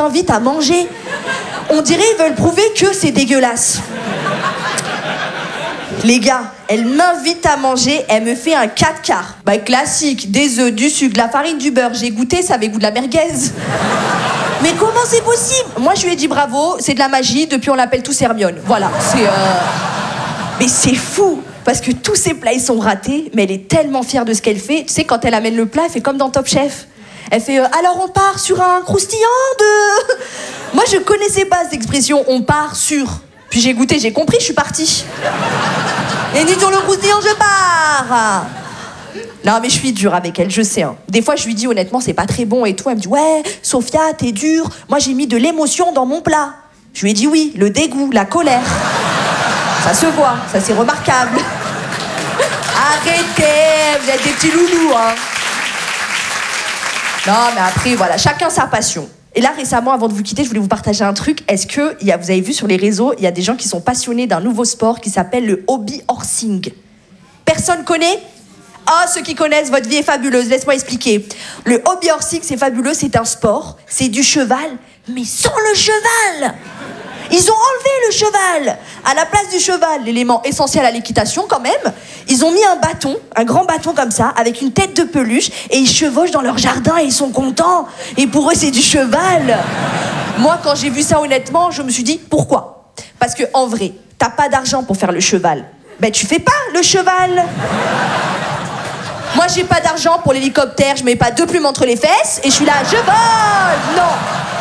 t'invitent à manger. On dirait ils veulent prouver que c'est dégueulasse. Les gars, elle m'invite à manger, elle me fait un 4 quarts. Bah classique, des œufs, du sucre, de la farine, du beurre. J'ai goûté, ça avait goût de la merguez. Mais comment c'est possible? Moi je lui ai dit bravo, c'est de la magie, depuis on l'appelle tous Hermione. Voilà, c'est... Mais c'est fou, parce que tous ses plats ils sont ratés, mais elle est tellement fière de ce qu'elle fait. Tu sais, quand elle amène le plat, elle fait comme dans Top Chef. Elle fait alors on part sur un croustillant de... Moi je connaissais pas cette expression, on part sur... Puis j'ai goûté, j'ai compris, je suis partie. Et dit sur le croustillant, je pars. Non mais je suis dure avec elle, je sais. Hein. Des fois je lui dis honnêtement c'est pas très bon et tout. Elle me dit ouais, Sophia, t'es dure. Moi j'ai mis de l'émotion dans mon plat. Je lui ai dit oui, le dégoût, la colère. Ça se voit, ça c'est remarquable. Arrêtez, vous êtes des petits loulous. Hein. Non mais après voilà, chacun sa passion. Et là, récemment, avant de vous quitter, je voulais vous partager un truc. Est-ce que, vous avez vu sur les réseaux, il y a des gens qui sont passionnés d'un nouveau sport qui s'appelle le hobby horsing. Personne connaît? Ah, ceux qui connaissent, votre vie est fabuleuse, laisse-moi expliquer. Le hobby horsing, c'est fabuleux, c'est un sport, c'est du cheval, mais sans le cheval. Ils ont enlevé le cheval. À la place du cheval, l'élément essentiel à l'équitation quand même, ils ont mis un bâton, un grand bâton comme ça, avec une tête de peluche, et ils chevauchent dans leur jardin et ils sont contents. Et pour eux, c'est du cheval. Moi, quand j'ai vu ça honnêtement, je me suis dit, pourquoi? Parce que en vrai, t'as pas d'argent pour faire le cheval. Ben tu fais pas le cheval. Moi, j'ai pas d'argent pour l'hélicoptère, je mets pas 2 plumes entre les fesses, et je suis là, je vole. Non.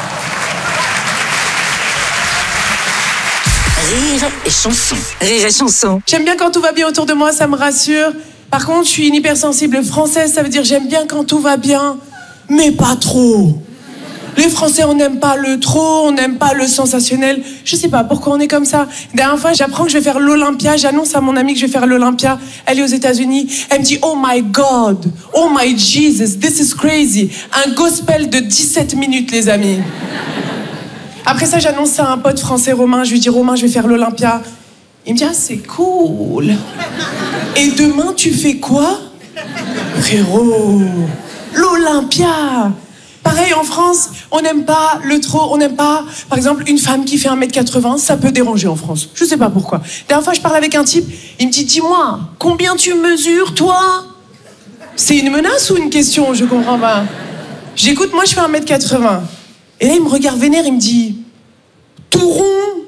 Rire et chanson. Rire et chanson. J'aime bien quand tout va bien autour de moi, ça me rassure. Par contre, je suis une hypersensible française, ça veut dire j'aime bien quand tout va bien, mais pas trop. Les Français, on n'aime pas le trop, on n'aime pas le sensationnel. Je sais pas pourquoi on est comme ça. La dernière fois, j'apprends que je vais faire l'Olympia. J'annonce à mon amie que je vais faire l'Olympia. Elle est aux États-Unis. Elle me dit, oh my God, oh my Jesus, this is crazy. Un gospel de 17 minutes, les amis. Après ça, j'annonce ça à un pote français, Romain. Je lui dis, Romain, je vais faire l'Olympia. Il me dit, ah, c'est cool. Et demain, tu fais quoi? Frérot, l'Olympia. Pareil, en France, on n'aime pas le trop, on n'aime pas, par exemple, une femme qui fait 1m80, ça peut déranger en France. Je sais pas pourquoi. La dernière fois, je parle avec un type, il me dit, dis-moi, combien tu mesures, toi? C'est une menace ou une question? Je comprends pas. J'écoute, moi, je fais 1m80. Et là, il me regarde vénère, il me dit, tout rond?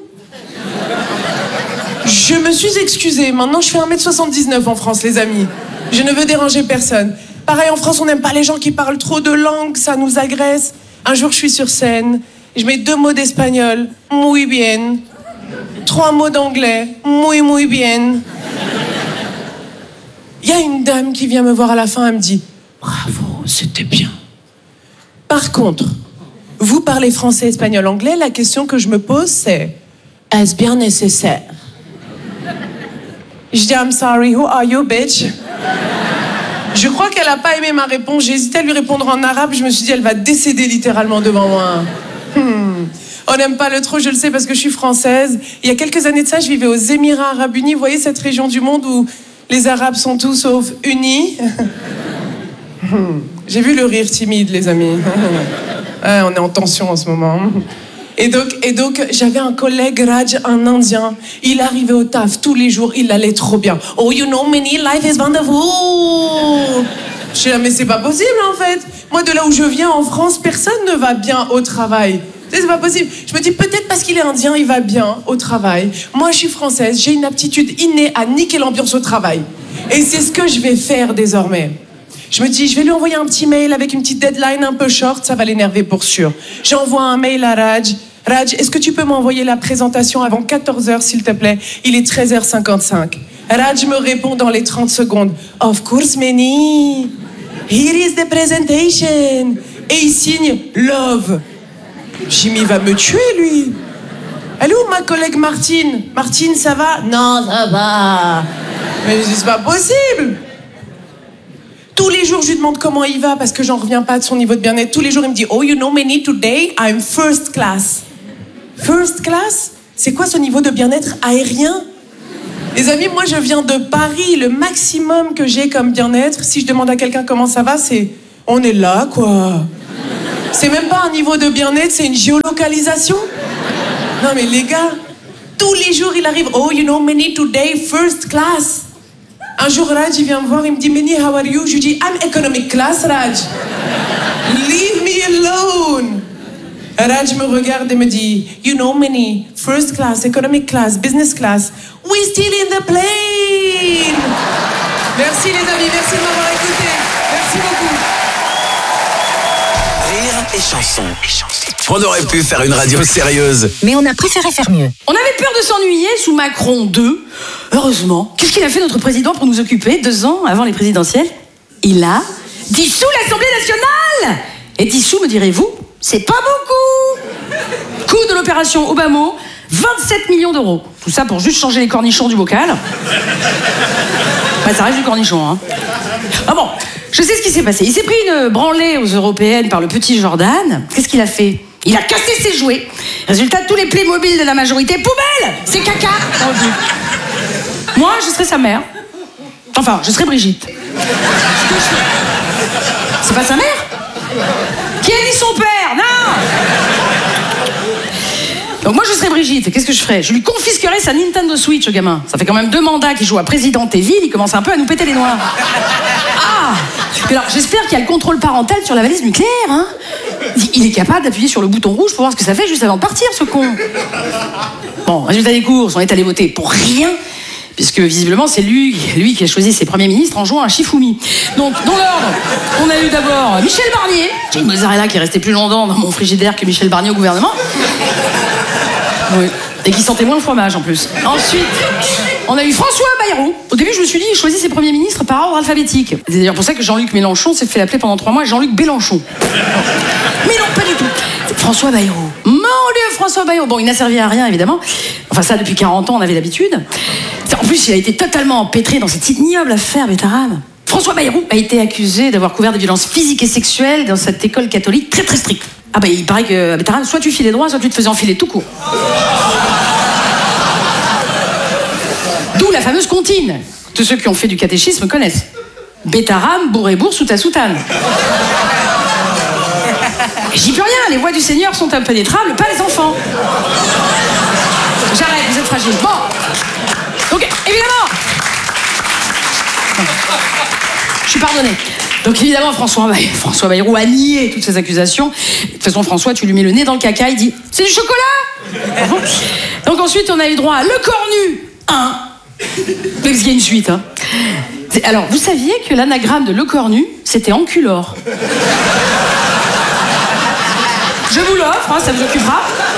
Je me suis excusée. Maintenant, je fais 1m79 en France, les amis. Je ne veux déranger personne. Pareil, en France, on n'aime pas les gens qui parlent trop de langues, ça nous agresse. Un jour, je suis sur scène, je mets 2 mots d'espagnol, muy bien. 3 mots d'anglais, muy bien. Il y a une dame qui vient me voir à la fin, elle me dit, bravo, c'était bien. Par contre, vous parlez français, espagnol, anglais, la question que je me pose, c'est, est-ce bien nécessaire? Je dis, I'm sorry, who are you, bitch? Je crois qu'elle a pas aimé ma réponse. J'ai hésité à lui répondre en arabe. Je me suis dit, elle va décéder littéralement devant moi. On n'aime pas le trop, je le sais parce que je suis française. Il y a quelques années de ça, je vivais aux Émirats Arabes Unis. Vous voyez cette région du monde où les Arabes sont tous sauf unis? J'ai vu le rire timide, les amis. Ouais, on est en tension en ce moment. Et donc, j'avais un collègue, Raj, un Indien. Il arrivait au taf tous les jours, il allait trop bien. Oh, you know, many life is wonderful. Je suis là, mais c'est pas possible, en fait. Moi, de là où je viens, en France, personne ne va bien au travail. C'est pas possible. Je me dis, peut-être parce qu'il est indien, il va bien au travail. Moi, je suis française, j'ai une aptitude innée à niquer l'ambiance au travail. Et c'est ce que je vais faire désormais. Je me dis, je vais lui envoyer un petit mail avec une petite deadline un peu short, ça va l'énerver pour sûr. J'envoie un mail à Raj. Raj, est-ce que tu peux m'envoyer la présentation avant 14h, s'il te plaît? Il est 13h55. Raj me répond dans les 30 secondes. Of course, Manny. Here is the presentation. Et il signe Love. Jimmy va me tuer, lui. Elle est où ma collègue Martine? Martine, ça va? Non, ça va. Mais c'est pas possible. Tous les jours, je lui demande comment il va parce que j'en reviens pas de son niveau de bien-être. Tous les jours, il me dit, oh, you know, Manny, today, I'm first class. First class? C'est quoi ce niveau de bien-être aérien? Les amis, moi, je viens de Paris. Le maximum que j'ai comme bien-être, si je demande à quelqu'un comment ça va, c'est, on est là, quoi. C'est même pas un niveau de bien-être, c'est une géolocalisation. Non mais les gars, tous les jours il arrive. Oh, you know, Manny, today, first class. Un jour, Raj, il vient me voir, il me dit, Manny, how are you? Je lui dis, I'm economic class, Raj. Leave me alone. Raj me regarde et me dit, you know, Manny, first class, economic class, business class, we still in the plane. Merci les amis, merci de m'avoir écouté. Merci beaucoup. Rire et chanson. On aurait pu faire une radio sérieuse. Mais on a préféré faire mieux. On avait peur de s'ennuyer sous Macron 2. Heureusement. Qu'est-ce qu'il a fait notre président pour nous occuper 2 ans avant les présidentielles? Il a dissous l'Assemblée nationale. Et dissous, me direz-vous, c'est pas beaucoup. Coût de l'opération Obama, 27 millions d'euros. Tout ça pour juste changer les cornichons du bocal. Ouais, ça reste du cornichon, hein. Ah bon, je sais ce qui s'est passé. Il s'est pris une branlée aux européennes par le petit Jordan. Qu'est-ce qu'il a fait? Il a cassé ses jouets. Résultat, tous les Playmobil de la majorité, poubelle! C'est caca! Moi, je serais sa mère. Enfin, je serais Brigitte. C'est pas sa mère? Qui a dit son père? Non! Donc moi, je serais Brigitte. Qu'est-ce que je ferais? Je lui confisquerais sa Nintendo Switch, au gamin. Ça fait quand même 2 mandats qu'il joue à Président et Ville. Il commence un peu à nous péter les noix. Ah! Mais alors, j'espère qu'il y a le contrôle parental sur la valise nucléaire, hein? Il est capable d'appuyer sur le bouton rouge pour voir ce que ça fait juste avant de partir, ce con. Bon, résultat des courses, on est allé voter pour rien, puisque visiblement c'est lui qui a choisi ses premiers ministres en jouant à Shifumi. Donc, dans l'ordre, on a eu d'abord Michel Barnier, qui est une mozzarella qui est restée plus longtemps dans mon frigidaire que Michel Barnier au gouvernement. Oui. Et qui sentait moins le fromage en plus. Ensuite, on a eu François Bayrou. Au début, je me suis dit, il choisit ses premiers ministres par ordre alphabétique. C'est d'ailleurs pour ça que Jean-Luc Mélenchon s'est fait appeler pendant 3 mois Jean-Luc Bélenchon. Mais non, pas du tout. François Bayrou. Mon Dieu, François Bayrou. Bon, il n'a servi à rien, évidemment. Enfin, ça, depuis 40 ans, on avait l'habitude. En plus, il a été totalement empêtré dans cette ignoble affaire Bétarame. François Bayrou a été accusé d'avoir couvert des violences physiques et sexuelles dans cette école catholique très très stricte. Ah bah, il paraît que Bétarame, soit tu filais droit, soit tu te faisais enfiler tout court. D'où la fameuse comptine. Tous ceux qui ont fait du catéchisme connaissent. Bétarame, bourré-bourre sous ta soutane. J'y peux rien, les voies du Seigneur sont impénétrables, pas les enfants. J'arrête, vous êtes fragile. Bon. Donc, évidemment. Je suis pardonné. Donc évidemment, François Bayrou a nié toutes ces accusations. De toute façon, François, tu lui mets le nez dans le caca, il dit « C'est du chocolat !» Donc ensuite, on a eu droit à Le Cornu 1. Parce qu'il y a une suite. Hein. Alors, vous saviez que l'anagramme de Le Cornu, c'était enculore. Je vous l'offre, hein, ça vous occupera.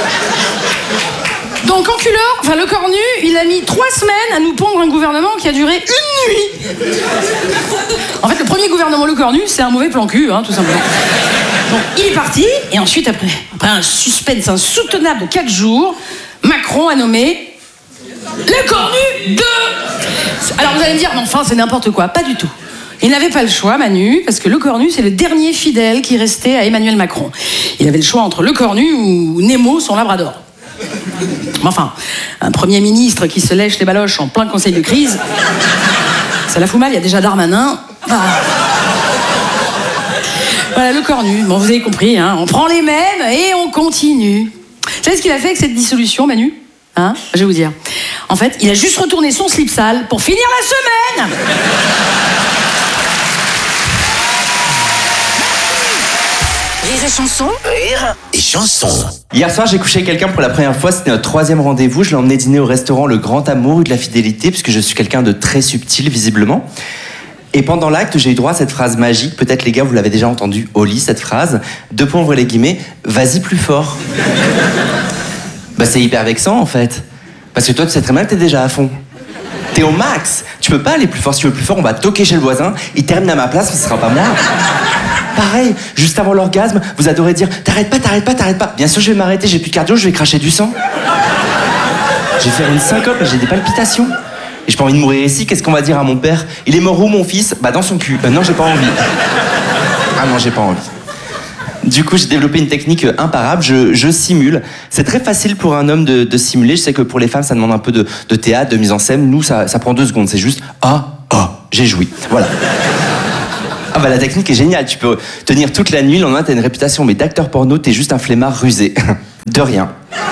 Donc enculeur, Le Cornu, il a mis 3 semaines à nous pondre un gouvernement qui a duré 1 nuit. En fait, le premier gouvernement Le Cornu, c'est un mauvais plan cul, hein, tout simplement. Donc il est parti, et ensuite, après un suspense insoutenable de 4 jours, Macron a nommé Le Cornu 2. Alors vous allez me dire, mais enfin, c'est n'importe quoi. Pas du tout. Il n'avait pas le choix, Manu, parce que Le Cornu, c'est le dernier fidèle qui restait à Emmanuel Macron. Il avait le choix entre Le Cornu ou Nemo, son labrador. Mais enfin, un Premier ministre qui se lèche les baloches en plein conseil de crise, ça la fout mal, il y a déjà Darmanin. Ah. Voilà, Le Cornu. Bon, vous avez compris, hein, on prend les mêmes et on continue. Vous savez ce qu'il a fait avec cette dissolution, Manu? Hein? Je vais vous dire. En fait, il a juste retourné son slip sale pour finir la semaine. Rire et chanson. Rire et chanson. Hier soir, j'ai couché avec quelqu'un pour la première fois. C'était notre 3e rendez-vous. Je l'ai emmené dîner au restaurant Le Grand Amour, rue de la Fidélité, puisque je suis quelqu'un de très subtil, visiblement. Et pendant l'acte, j'ai eu droit à cette phrase magique. Peut-être, les gars, vous l'avez déjà entendue au lit, cette phrase. 2 points, ouvrez les guillemets. Vas-y plus fort. Bah, c'est hyper vexant, en fait. Parce que toi, tu sais très bien que t'es déjà à fond. T'es au max. Tu peux pas aller plus fort. Si tu veux plus fort, on va toquer chez le voisin. Il termine à ma place, mais ce sera pas moi. Pareil, juste avant l'orgasme, vous adorez dire « T'arrêtes pas !» Bien sûr, je vais m'arrêter, j'ai plus de cardio, je vais cracher du sang. Je vais faire une syncope, j'ai des palpitations. Et j'ai pas envie de mourir ici, qu'est-ce qu'on va dire à mon père? Il est mort où, mon fils? Bah, dans son cul. Non, j'ai pas envie. Ah non, j'ai pas envie. Du coup, j'ai développé une technique imparable, je simule. C'est très facile pour un homme de simuler. Je sais que pour les femmes, ça demande un peu de théâtre, de mise en scène. Nous, ça prend 2 secondes. C'est juste « Ah, j'ai joui ». Voilà. Ah bah la technique est géniale, tu peux tenir toute la nuit, le lendemain t'as une réputation, mais d'acteur porno, t'es juste un flemmard rusé. De rien.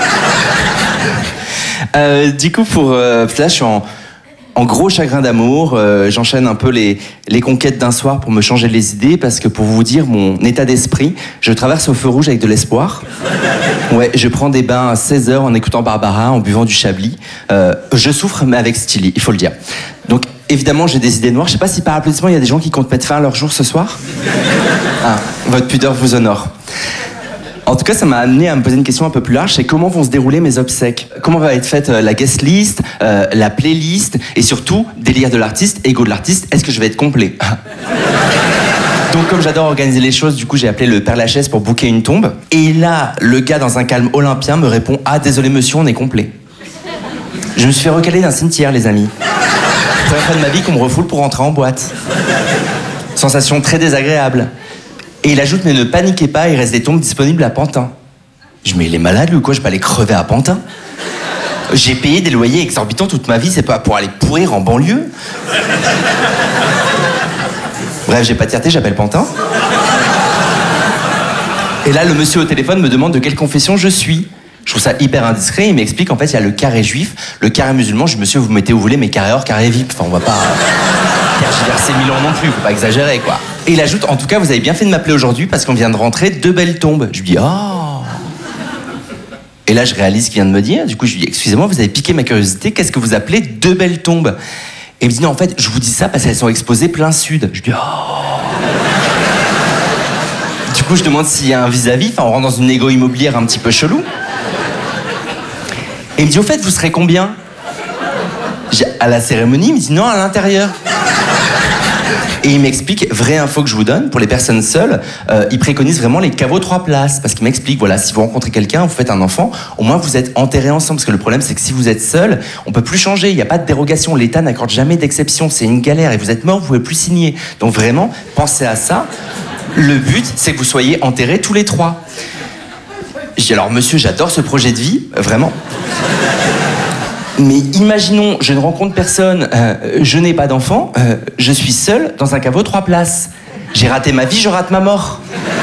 Du coup, là je suis en gros chagrin d'amour, j'enchaîne un peu les conquêtes d'un soir pour me changer les idées, parce que pour vous dire mon état d'esprit, je traverse au feu rouge avec de l'espoir. Ouais, je prends des bains à 16h en écoutant Barbara, en buvant du Chablis. Je souffre, mais avec style, il faut le dire. Donc évidemment, j'ai des idées noires. Je sais pas si par applaudissement, il y a des gens qui comptent mettre fin à leur jour ce soir. Ah, votre pudeur vous honore. En tout cas, ça m'a amené à me poser une question un peu plus large, c'est comment vont se dérouler mes obsèques? Comment va être faite la guest list, la playlist, et surtout, délire de l'artiste, ego de l'artiste, est-ce que je vais être complet? Donc comme j'adore organiser les choses, du coup j'ai appelé le Père Lachaise pour booker une tombe. Et là, le gars dans un calme olympien me répond « Ah désolé monsieur, on est complet ». Je me suis fait recaler d'un cimetière, les amis. Première fois de ma vie qu'on me refoule pour rentrer en boîte. Sensation très désagréable. Et il ajoute, mais ne paniquez pas, il reste des tombes disponibles à Pantin. Je dis, mais il est malade, lui, ou quoi? Je vais aller crever à Pantin? J'ai payé des loyers exorbitants toute ma vie, c'est pas pour aller pourrir en banlieue. Bref, j'ai pas de fierté, j'appelle Pantin. Et là, le monsieur au téléphone me demande de quelle confession je suis. Je trouve ça hyper indiscret, il m'explique en fait, il y a le carré juif, le carré musulman. Je dis, monsieur, vous mettez où vous voulez, mais carré or, carré VIP. Enfin, on va pas tergiverser 1000 ans non plus, faut pas exagérer, quoi. Et il ajoute, en tout cas, vous avez bien fait de m'appeler aujourd'hui parce qu'on vient de rentrer 2 belles tombes. Je lui dis, oh. Et là, je réalise ce qu'il vient de me dire. Du coup, je lui dis, excusez-moi, vous avez piqué ma curiosité, qu'est-ce que vous appelez 2 belles tombes? Et il me dit, non, en fait, je vous dis ça parce qu'elles sont exposées plein sud. Je lui dis, oh. Du coup, je demande s'il y a un vis-à-vis, enfin, on rentre dans une négo immobilière un petit peu chelou. Et il me dit, au fait, vous serez combien? À la cérémonie, il me dit, non, à l'intérieur. Et il m'explique, vraie info que je vous donne, pour les personnes seules, il préconise vraiment les caveaux 3 places. Parce qu'il m'explique, voilà, si vous rencontrez quelqu'un, vous faites un enfant, au moins vous êtes enterrés ensemble. Parce que le problème, c'est que si vous êtes seul, on peut plus changer, il n'y a pas de dérogation. L'État n'accorde jamais d'exception, c'est une galère. Et vous êtes mort, vous pouvez plus signer. Donc vraiment, pensez à ça. Le but, c'est que vous soyez enterrés tous les 3. Je dis, alors monsieur, j'adore ce projet de vie, vraiment. Mais imaginons, je ne rencontre personne, je n'ai pas d'enfant, je suis seul dans un caveau 3 places. J'ai raté ma vie, je rate ma mort.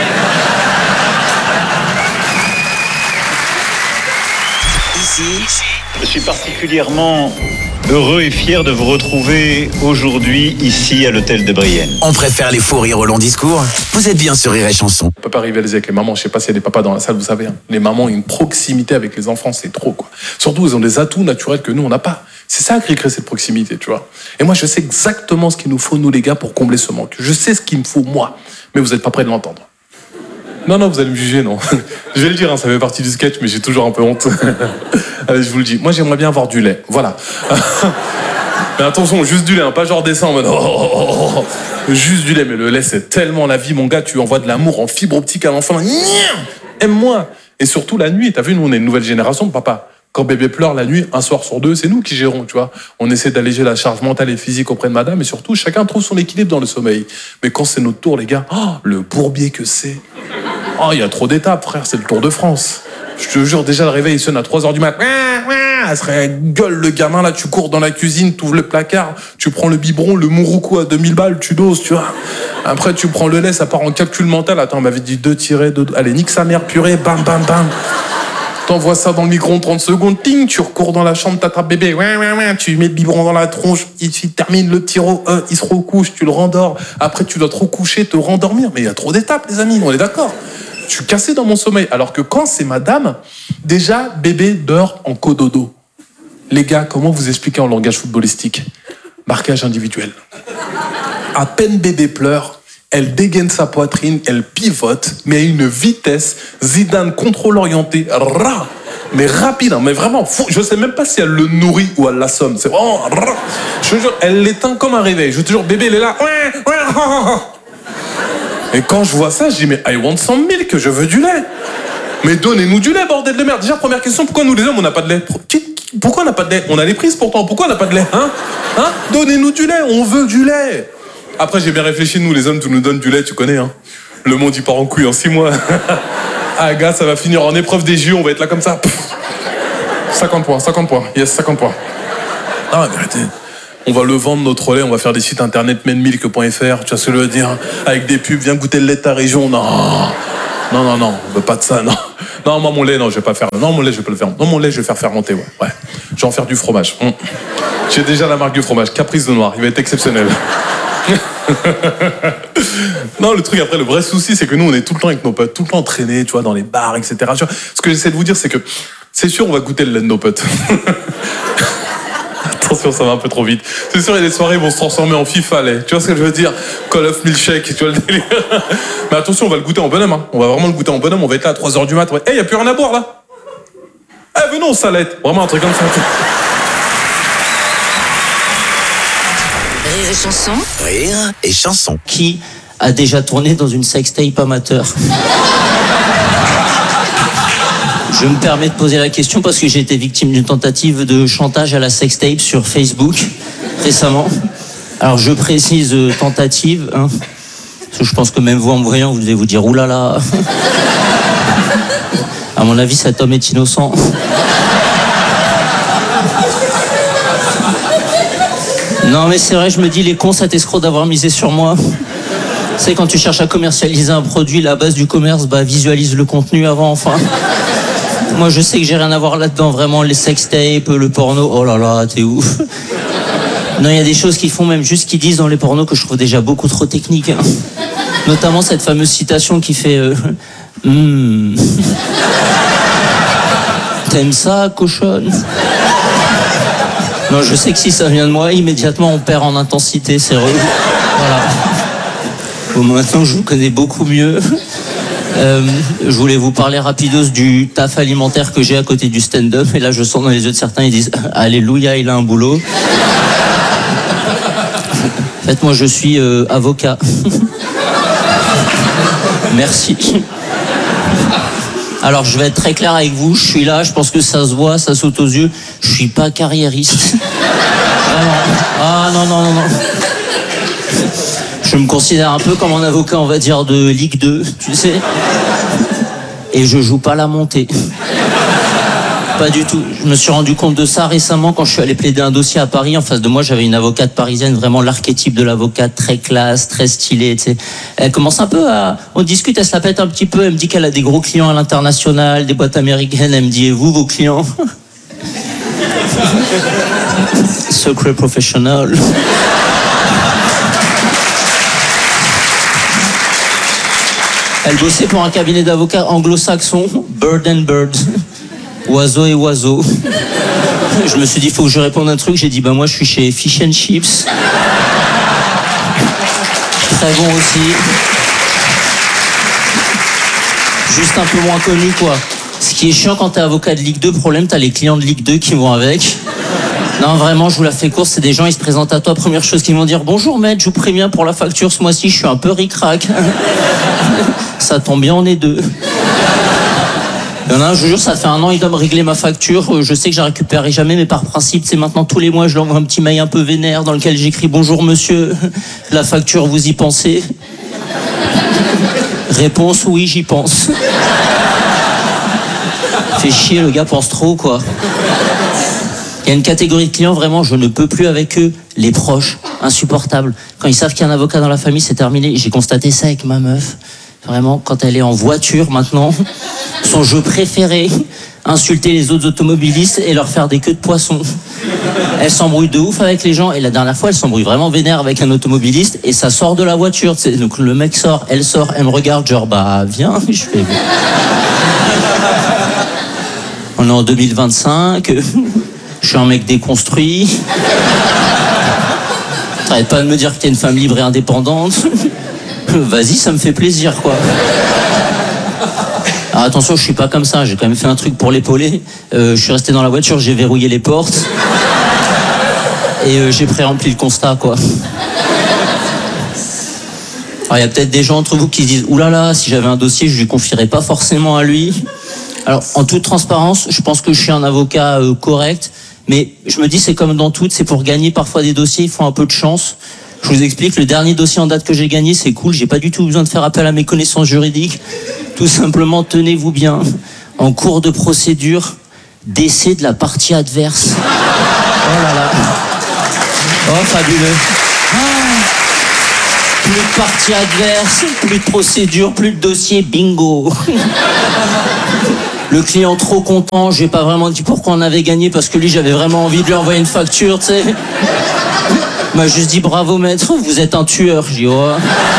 Ici, Je suis particulièrement heureux et fier de vous retrouver aujourd'hui ici à l'hôtel de Brienne. on préfère les faux rires au long discours. Vous êtes bien sur Rire et Chanson. On peut pas rivaliser avec les mamans. Je sais pas s'il y a des papas dans la salle, vous savez. Hein. Les mamans ont une proximité avec les enfants, c'est trop, quoi. Surtout, ils ont des atouts naturels que nous, on n'a pas. C'est ça qui crée cette proximité, tu vois. Et moi, je sais exactement ce qu'il nous faut, nous, les gars, pour combler ce manque. Je sais ce qu'il me faut, moi. Mais vous n'êtes pas prêts de l'entendre. Non, vous allez me juger, non. Je vais le dire, hein, ça fait partie du sketch, mais j'ai toujours un peu honte. Allez, je vous le dis. Moi, j'aimerais bien avoir du lait. Voilà. Mais attention, juste du lait, hein, pas genre descend en mode oh. Juste du lait, mais le lait, c'est tellement la vie, mon gars. Tu envoies de l'amour en fibre optique à l'enfant. Aime-moi. Et surtout la nuit. T'as vu, nous, on est une nouvelle génération de papa. Quand bébé pleure la nuit, un soir sur 2, c'est nous qui gérons, tu vois. On essaie d'alléger la charge mentale et physique auprès de madame, et surtout, chacun trouve son équilibre dans le sommeil. Mais quand c'est notre tour, les gars, le bourbier que c'est. Il y a trop d'étapes, frère, c'est le Tour de France. Je te jure, déjà, le réveil, il sonne à 3h du mat'. Elle serait gueule, le gamin, là, tu cours dans la cuisine, tu ouvres le placard, tu prends le biberon, le mouroukou à 2000 balles, tu doses, tu vois. Après, tu prends le lait, ça part en calcul mental. Attends, on m'avait dit 2-2. Allez, nique sa mère, purée, bam, bam, bam. T'envoies ça dans le micro-ondes 30 secondes, ting, tu recours dans la chambre, t'attrapes bébé, tu mets le biberon dans la tronche, il termine le petit il se recouche, tu le rendors. Après, tu dois te recoucher, te rendormir. Mais il y a trop d'étapes, les amis, on est d'accord. Je suis cassé dans mon sommeil. Alors que quand c'est madame, déjà, bébé dort en cododo. Les gars, comment vous expliquer en langage footballistique? Marquage individuel. À peine bébé pleure, elle dégaine sa poitrine, elle pivote, mais à une vitesse, Zidane contrôle orienté, mais rapide, hein, mais vraiment, je sais même pas si elle le nourrit ou elle l'assomme. C'est vraiment, je te jure, elle l'éteint comme un réveil. Je te jure, bébé, il est là. Et quand je vois ça, je dis, mais I want some milk, je veux du lait. Mais donnez-nous du lait, bordel de merde. Déjà, première question, pourquoi nous les hommes, on n'a pas de lait? Pourquoi on n'a pas de lait? On a les prises pourtant, pourquoi on n'a pas de lait? Hein? Donnez-nous du lait, on veut du lait. Après, j'ai bien réfléchi, nous les hommes, tu nous donnes du lait, tu connais, hein. Le monde, il part en couille en 6 mois. Ah, gars, ça va finir en épreuve des JO, on va être là comme ça. 50 points. Yes, 50 points. Non, mais arrêtez. On va le vendre, notre lait, on va faire des sites internet menmilk.fr, tu vois ce que je veux dire? Avec des pubs, viens goûter le lait de ta région. Non, on veut pas de ça, non. Non, moi, mon lait, non, je vais pas faire. Non, mon lait, je vais pas le faire. Non, mon lait, je vais faire fermenter, ouais. Je vais en faire du fromage. J'ai déjà la marque du fromage, Caprice de Noir, il va être exceptionnel. Non, le truc après, le vrai souci, c'est que nous, on est tout le temps avec nos potes, tout le temps entraînés, tu vois, dans les bars, etc. Ce que j'essaie de vous dire, c'est que c'est sûr, on va goûter le lait de nos potes. Attention, ça va un peu trop vite. C'est sûr, il y a des soirées, ils vont se transformer en FIFA, lait. Tu vois ce que je veux dire? Call of Milkshake, tu vois le délire. Mais attention, on va le goûter en bonhomme, hein. On va vraiment le goûter en bonhomme, on va être là à 3h du mat'. Ouais. Hey, y a plus rien à boire, là? Eh, venons, salette. Vraiment un truc comme ça. Rire et chanson. Rire et chanson. Qui a déjà tourné dans une sextape amateur? Je me permets de poser la question parce que j'ai été victime d'une tentative de chantage à la sextape sur Facebook récemment. Alors je précise tentative, hein, parce que je pense que même vous en me voyant, vous devez vous dire oulala. À mon avis, cet homme est innocent. Non mais c'est vrai, je me dis, les cons, cet escroc d'avoir misé sur moi. Tu sais, quand tu cherches à commercialiser un produit, la base du commerce, visualise le contenu avant, enfin. Moi, je sais que j'ai rien à voir là-dedans, vraiment, les sextapes, le porno, oh là là, t'es ouf. Non, il y a des choses qu'ils font, même juste qu'ils disent dans les pornos, que je trouve déjà beaucoup trop techniques. Hein. Notamment cette fameuse citation qui fait T'aimes ça, cochonne? Non, je sais que si ça vient de moi, immédiatement, on perd en intensité, c'est relou. Voilà. Bon, maintenant, je vous connais beaucoup mieux. Je voulais vous parler rapidos du taf alimentaire que j'ai à côté du stand-up. Et là, je sens dans les yeux de certains, ils disent « Alléluia, il a un boulot ». En fait, moi, je suis avocat. Merci. Alors, je vais être très clair avec vous. Je suis là, je pense que ça se voit, ça saute aux yeux. Je suis pas carriériste. Vraiment. Ah, non. Je me considère un peu comme un avocat, on va dire, de Ligue 2, tu sais. Et je joue pas la montée. Pas du tout. Je me suis rendu compte de ça récemment quand je suis allé plaider un dossier à Paris. En face de moi, j'avais une avocate parisienne, vraiment l'archétype de l'avocate, très classe, très stylée, tu sais. Elle commence un peu à... On discute, elle se la pète un petit peu. Elle me dit qu'elle a des gros clients à l'international, des boîtes américaines. Elle me dit, et vous, vos clients? Secret professional. Elle bossait pour un cabinet d'avocats anglo-saxon, Bird and Bird, oiseau et oiseau. Je me suis dit, il faut que je réponde un truc. J'ai dit, moi je suis chez Fish and Chips. Très bon aussi. Juste un peu moins connu, quoi. Ce qui est chiant quand t'es avocat de Ligue 2, problème, t'as les clients de Ligue 2 qui vont avec. Non, vraiment, je vous la fais courte, c'est des gens, ils se présentent à toi, première chose qu'ils vont dire, bonjour maître, je vous préviens pour la facture ce mois-ci, je suis un peu ric-rac. Ça tombe bien, on est deux. Il y en a un, je vous jure, ça fait 1 an, il doit me régler ma facture, je sais que je la récupérerai jamais, mais par principe, c'est maintenant tous les mois, je lui envoie un petit mail un peu vénère dans lequel j'écris, bonjour monsieur, la facture, vous y pensez? Réponse, oui, j'y pense. Fait chier, le gars pense trop, quoi. Il y a une catégorie de clients, vraiment, je ne peux plus avec eux. Les proches, insupportables. Quand ils savent qu'il y a un avocat dans la famille, c'est terminé. J'ai constaté ça avec ma meuf. Vraiment, quand elle est en voiture maintenant, son jeu préféré, insulter les autres automobilistes et leur faire des queues de poisson. Elle s'embrouille de ouf avec les gens. Et la dernière fois, elle s'embrouille vraiment vénère avec un automobiliste et ça sort de la voiture. Tu sais. Donc le mec sort, elle me regarde, genre, viens. Je fais... On est en 2025... Je suis un mec déconstruit. T'arrêtes pas de me dire que t'es une femme libre et indépendante. Vas-y, ça me fait plaisir, quoi. Alors attention, je suis pas comme ça. J'ai quand même fait un truc pour l'épauler. Je suis resté dans la voiture, j'ai verrouillé les portes. Et j'ai pré-rempli le constat, quoi. Alors il y a peut-être des gens entre vous qui se disent « Oulala, si j'avais un dossier, je lui confierais pas forcément à lui. » Alors, en toute transparence, je pense que je suis un avocat correct. Mais je me dis, c'est comme dans tout, c'est pour gagner parfois des dossiers, il faut un peu de chance. Je vous explique, le dernier dossier en date que j'ai gagné, c'est cool, j'ai pas du tout besoin de faire appel à mes connaissances juridiques. Tout simplement, tenez-vous bien, en cours de procédure, décès de la partie adverse. Oh là là. Oh, fabuleux. Plus de parties adverses, plus de procédures, plus de dossiers, bingo. Le client trop content, j'ai pas vraiment dit pourquoi on avait gagné parce que lui j'avais vraiment envie de lui envoyer une facture, tu sais. Il m'a juste dit bravo maître, vous êtes un tueur, j'ai dit oh.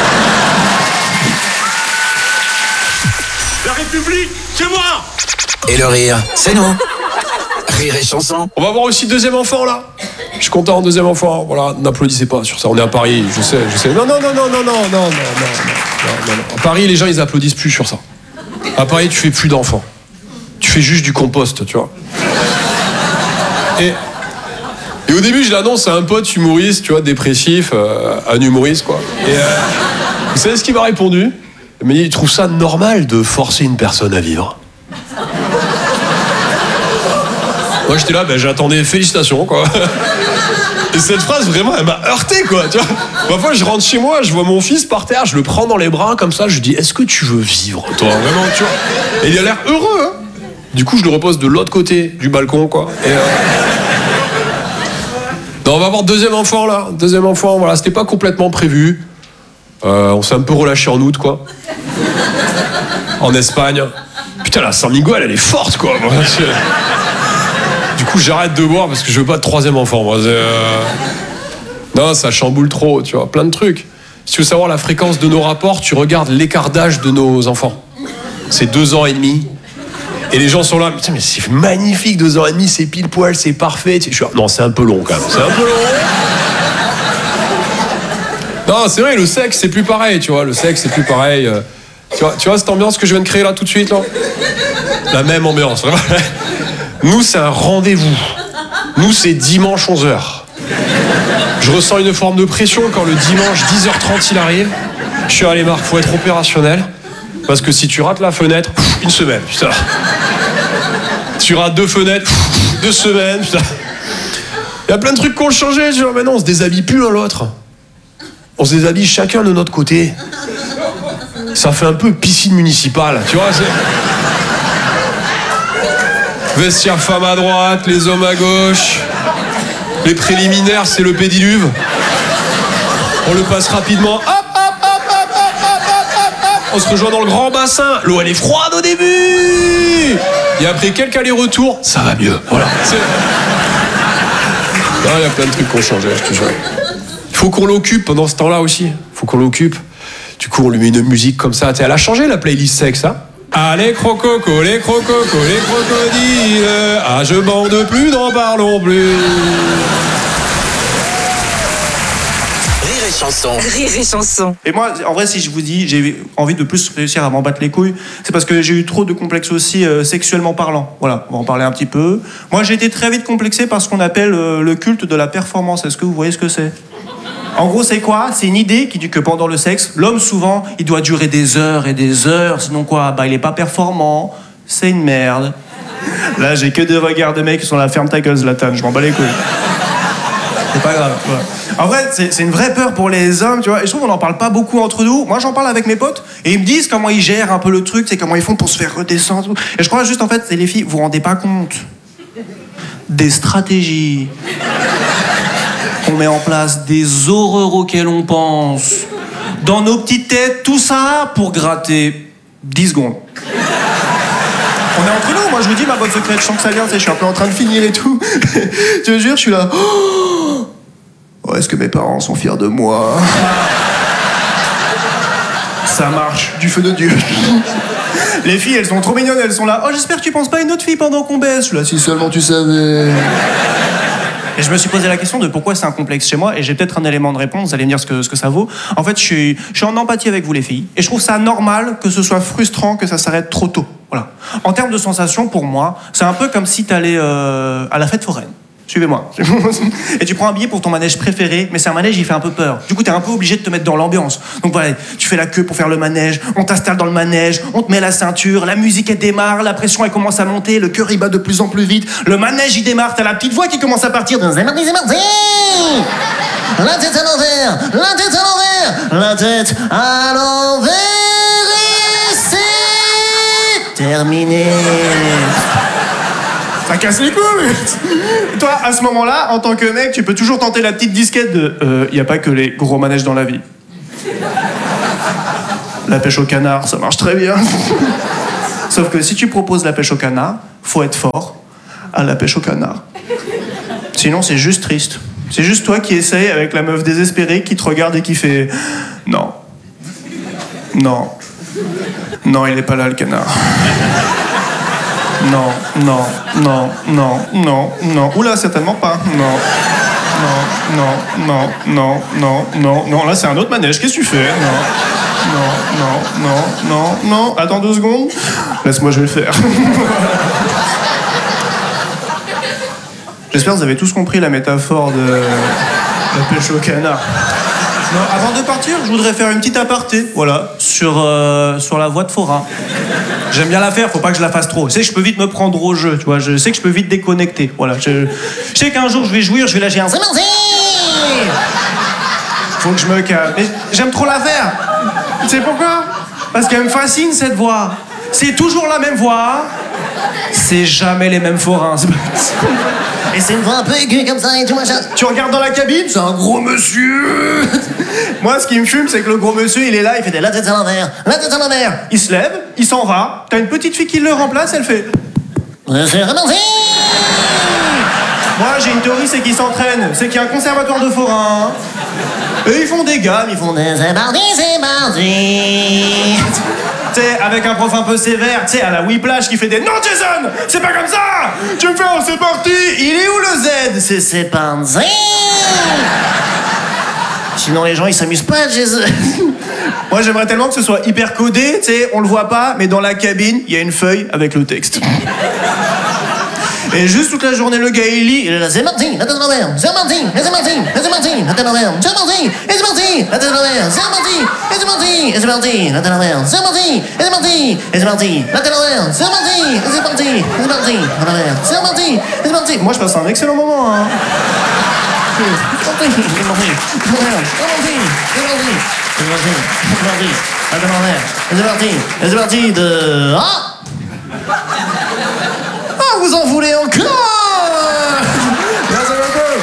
La République, c'est moi. Et le rire, c'est nous. Rire et chanson. On va avoir aussi deuxième enfant là. Je suis content, deuxième enfant. Voilà, n'applaudissez pas sur ça. On est à Paris, je sais. Non. À Paris, les gens ils applaudissent plus sur ça. À Paris, tu fais plus d'enfants. Tu fais juste du compost, tu vois. Et au début, je l'annonce à un pote humoriste, tu vois, dépressif, un humoriste, quoi. Et vous savez ce qu'il m'a répondu? Mais il trouve ça normal de forcer une personne à vivre. Moi, j'étais là, j'attendais félicitations, quoi. Et cette phrase, vraiment, elle m'a heurté, quoi, tu vois. Parfois, je rentre chez moi, je vois mon fils par terre, je le prends dans les bras, comme ça, je lui dis, est-ce que tu veux vivre, toi, vraiment, tu vois. Et il a l'air heureux, hein. Du coup, je le repose de l'autre côté du balcon, quoi. Et non, on va avoir deuxième enfant, là. Deuxième enfant, voilà, c'était pas complètement prévu. On s'est un peu relâché en août, quoi. En Espagne. Putain, la San Miguel, elle est forte, quoi. Du coup, j'arrête de boire parce que je veux pas de troisième enfant, moi. Non, ça chamboule trop, tu vois, plein de trucs. Si tu veux savoir la fréquence de nos rapports, tu regardes l'écart d'âge de nos enfants. C'est 2 ans et demi. Et les gens sont là, putain, mais c'est magnifique, 2 ans et demi, c'est pile poil, c'est parfait. Je suis là, non, c'est un peu long quand même. C'est un peu long. Non, c'est vrai, le sexe, c'est plus pareil, tu vois. Le sexe, c'est plus pareil. Tu vois cette ambiance que je viens de créer là tout de suite, là? La même ambiance, vraiment. Nous, c'est un rendez-vous. Nous, c'est dimanche 11h. Je ressens une forme de pression quand le dimanche 10h30 il arrive. Je suis allé, Marc, faut être opérationnel. Parce que si tu rates la fenêtre, une semaine, putain. Tu rates 2 fenêtres, 2 semaines, putain. Il y a plein de trucs qui ont changé, tu vois. Maintenant, on se déshabille plus l'un l'autre. On se déshabille chacun de notre côté. Ça fait un peu piscine municipale, tu vois. Vestiaire femme à droite, les hommes à gauche. Les préliminaires, c'est le pédiluve. On le passe rapidement. Hop, hop, hop, hop, hop, hop, hop, hop. On se rejoint dans le grand bassin. L'eau, elle est froide au début. Et après quelques allers-retours, ça va mieux. Voilà. Il y a plein de trucs qui ont changé, je te jure. Il faut qu'on l'occupe pendant ce temps-là aussi. Il faut qu'on l'occupe. Du coup, on lui met une musique comme ça. Elle a changé la playlist sexe, hein. Ah, les crococos, les crococos, les crocodiles. Ah, je bande plus, n'en parlons plus. Rire et chanson. Rire et chanson. Et moi, en vrai, si je vous dis, j'ai envie de plus réussir à m'en battre les couilles, c'est parce que j'ai eu trop de complexes aussi sexuellement parlant. Voilà, on va en parler un petit peu. Moi, j'ai été très vite complexé par ce qu'on appelle le culte de la performance. Est-ce que vous voyez ce que c'est ? En gros, c'est quoi? C'est une idée qui dit que pendant le sexe, l'homme, souvent, il doit durer des heures et des heures. Sinon quoi? Il est pas performant. C'est une merde. Là, j'ai que des regards de mecs qui sont là, ferme ta gueule, Zlatan, je m'en bats les couilles. C'est pas grave. Voilà. En vrai, c'est une vraie peur pour les hommes, tu vois. Et je trouve qu'on n'en parle pas beaucoup entre nous. Moi, j'en parle avec mes potes et ils me disent comment ils gèrent un peu le truc, c'est comment ils font pour se faire redescendre. Et je crois juste, en fait, c'est les filles, vous vous rendez pas compte des stratégies qu'on met en place, des horreurs auxquelles on pense. Dans nos petites têtes, tout ça pour gratter 10 secondes. On est entre nous, moi je vous dis ma bonne secrète, je sens que ça vient, je suis un peu en train de finir et tout. Je te jure, je suis là. Oh, est-ce que mes parents sont fiers de moi? Ça marche, du feu de Dieu. Les filles, elles sont trop mignonnes, elles sont là. Oh, j'espère que tu penses pas à une autre fille pendant qu'on baisse. Je suis là, si seulement tu savais. Et je me suis posé la question de pourquoi c'est un complexe chez moi, et j'ai peut-être un élément de réponse, vous allez me dire ce que ça vaut. En fait, je suis en empathie avec vous les filles, et je trouve ça normal que ce soit frustrant que ça s'arrête trop tôt. Voilà. En termes de sensations, pour moi, c'est un peu comme si t'allais à la fête foraine. Suivez-moi. Et tu prends un billet pour ton manège préféré, mais c'est un manège, il fait un peu peur. Du coup, t'es un peu obligé de te mettre dans l'ambiance. Donc voilà, tu fais la queue pour faire le manège, on t'installe dans le manège, on te met la ceinture, la musique elle démarre, la pression elle commence à monter, le cœur il bat de plus en plus vite, le manège il démarre, t'as la petite voix qui commence à partir. La tête à l'envers, la tête à l'envers, la tête à l'envers, et c'est terminé. Ça casse les couilles. Toi, à ce moment-là, en tant que mec, tu peux toujours tenter la petite disquette de y a pas que les gros manèges dans la vie. La pêche au canard, ça marche très bien. Sauf que si tu proposes la pêche au canard, faut être fort à la pêche au canard. Sinon, c'est juste triste. C'est juste toi qui essaye avec la meuf désespérée qui te regarde et qui fait non. Non. Non, il est pas là, le canard. Non, non, non, non, non, non. Oula, certainement pas. Non. Non, non, non, non, non, non. Là, c'est un autre manège. Qu'est-ce que tu fais? Non. Non, non, non, non, non. Attends 2 secondes. Laisse-moi, je vais le faire. J'espère que vous avez tous compris la métaphore de la pêche au canard. Non, avant de partir, je voudrais faire une petite aparté, voilà, sur la voix de Forain. J'aime bien la faire, faut pas que je la fasse trop. Je sais que je peux vite me prendre au jeu, tu vois. Je sais que je peux vite déconnecter, voilà. Je sais qu'un jour je vais jouir, je vais lâcher un. C'est merci. Faut que je me calme. Mais j'aime trop la faire. Tu sais pourquoi? Parce qu'elle me fascine cette voix. C'est toujours la même voix. C'est jamais les mêmes forains. Et c'est une voix un peu aiguë comme ça et tout machin. Tu regardes dans la cabine, c'est un gros monsieur. Moi, ce qui me fume, c'est que le gros monsieur, il est là, il fait des la tête à l'envers, la tête à l'envers. Il se lève, il s'en va. T'as une petite fille qui le remplace, elle fait. C'est remonté. Moi, j'ai une théorie, c'est qu'ils s'entraînent. C'est qu'il y a un conservatoire de forains. Et ils font des gammes, ils font des c'est mardi, c'est mardi. Tu sais, avec un prof un peu sévère, tu sais, à la Whiplash qui fait des non, Jason, c'est pas comme ça. Tu me fais un c'est parti. Il est où le Z? C'est parti. Sinon, les gens, ils s'amusent pas, Jason. Moi, j'aimerais tellement que ce soit hyper codé, tu sais, on le voit pas, mais dans la cabine, il y a une feuille avec le texte. Et juste toute la journée, le gars, il lit, il est là, c'est parti, la tête en l'air, c'est parti, et c'est parti, et c'est parti, la tête en l'air, c'est parti, et c'est parti, la tête en l'air, c'est parti, et c'est parti, et c'est parti, la tête en l'air, c'est parti, et c'est parti, et c'est parti, la tête en l'air, c'est parti, et c'est parti, et c'est parti, la tête en l'air, c'est parti, et c'est parti. Moi, je passe un excellent moment, hein. C'est parti, c'est parti, c'est parti, c'est parti, c'est parti, c'est parti, la tête en l'air, et c'est parti, et c'est parti de... Ah! Vous en voulez encore? Merci beaucoup.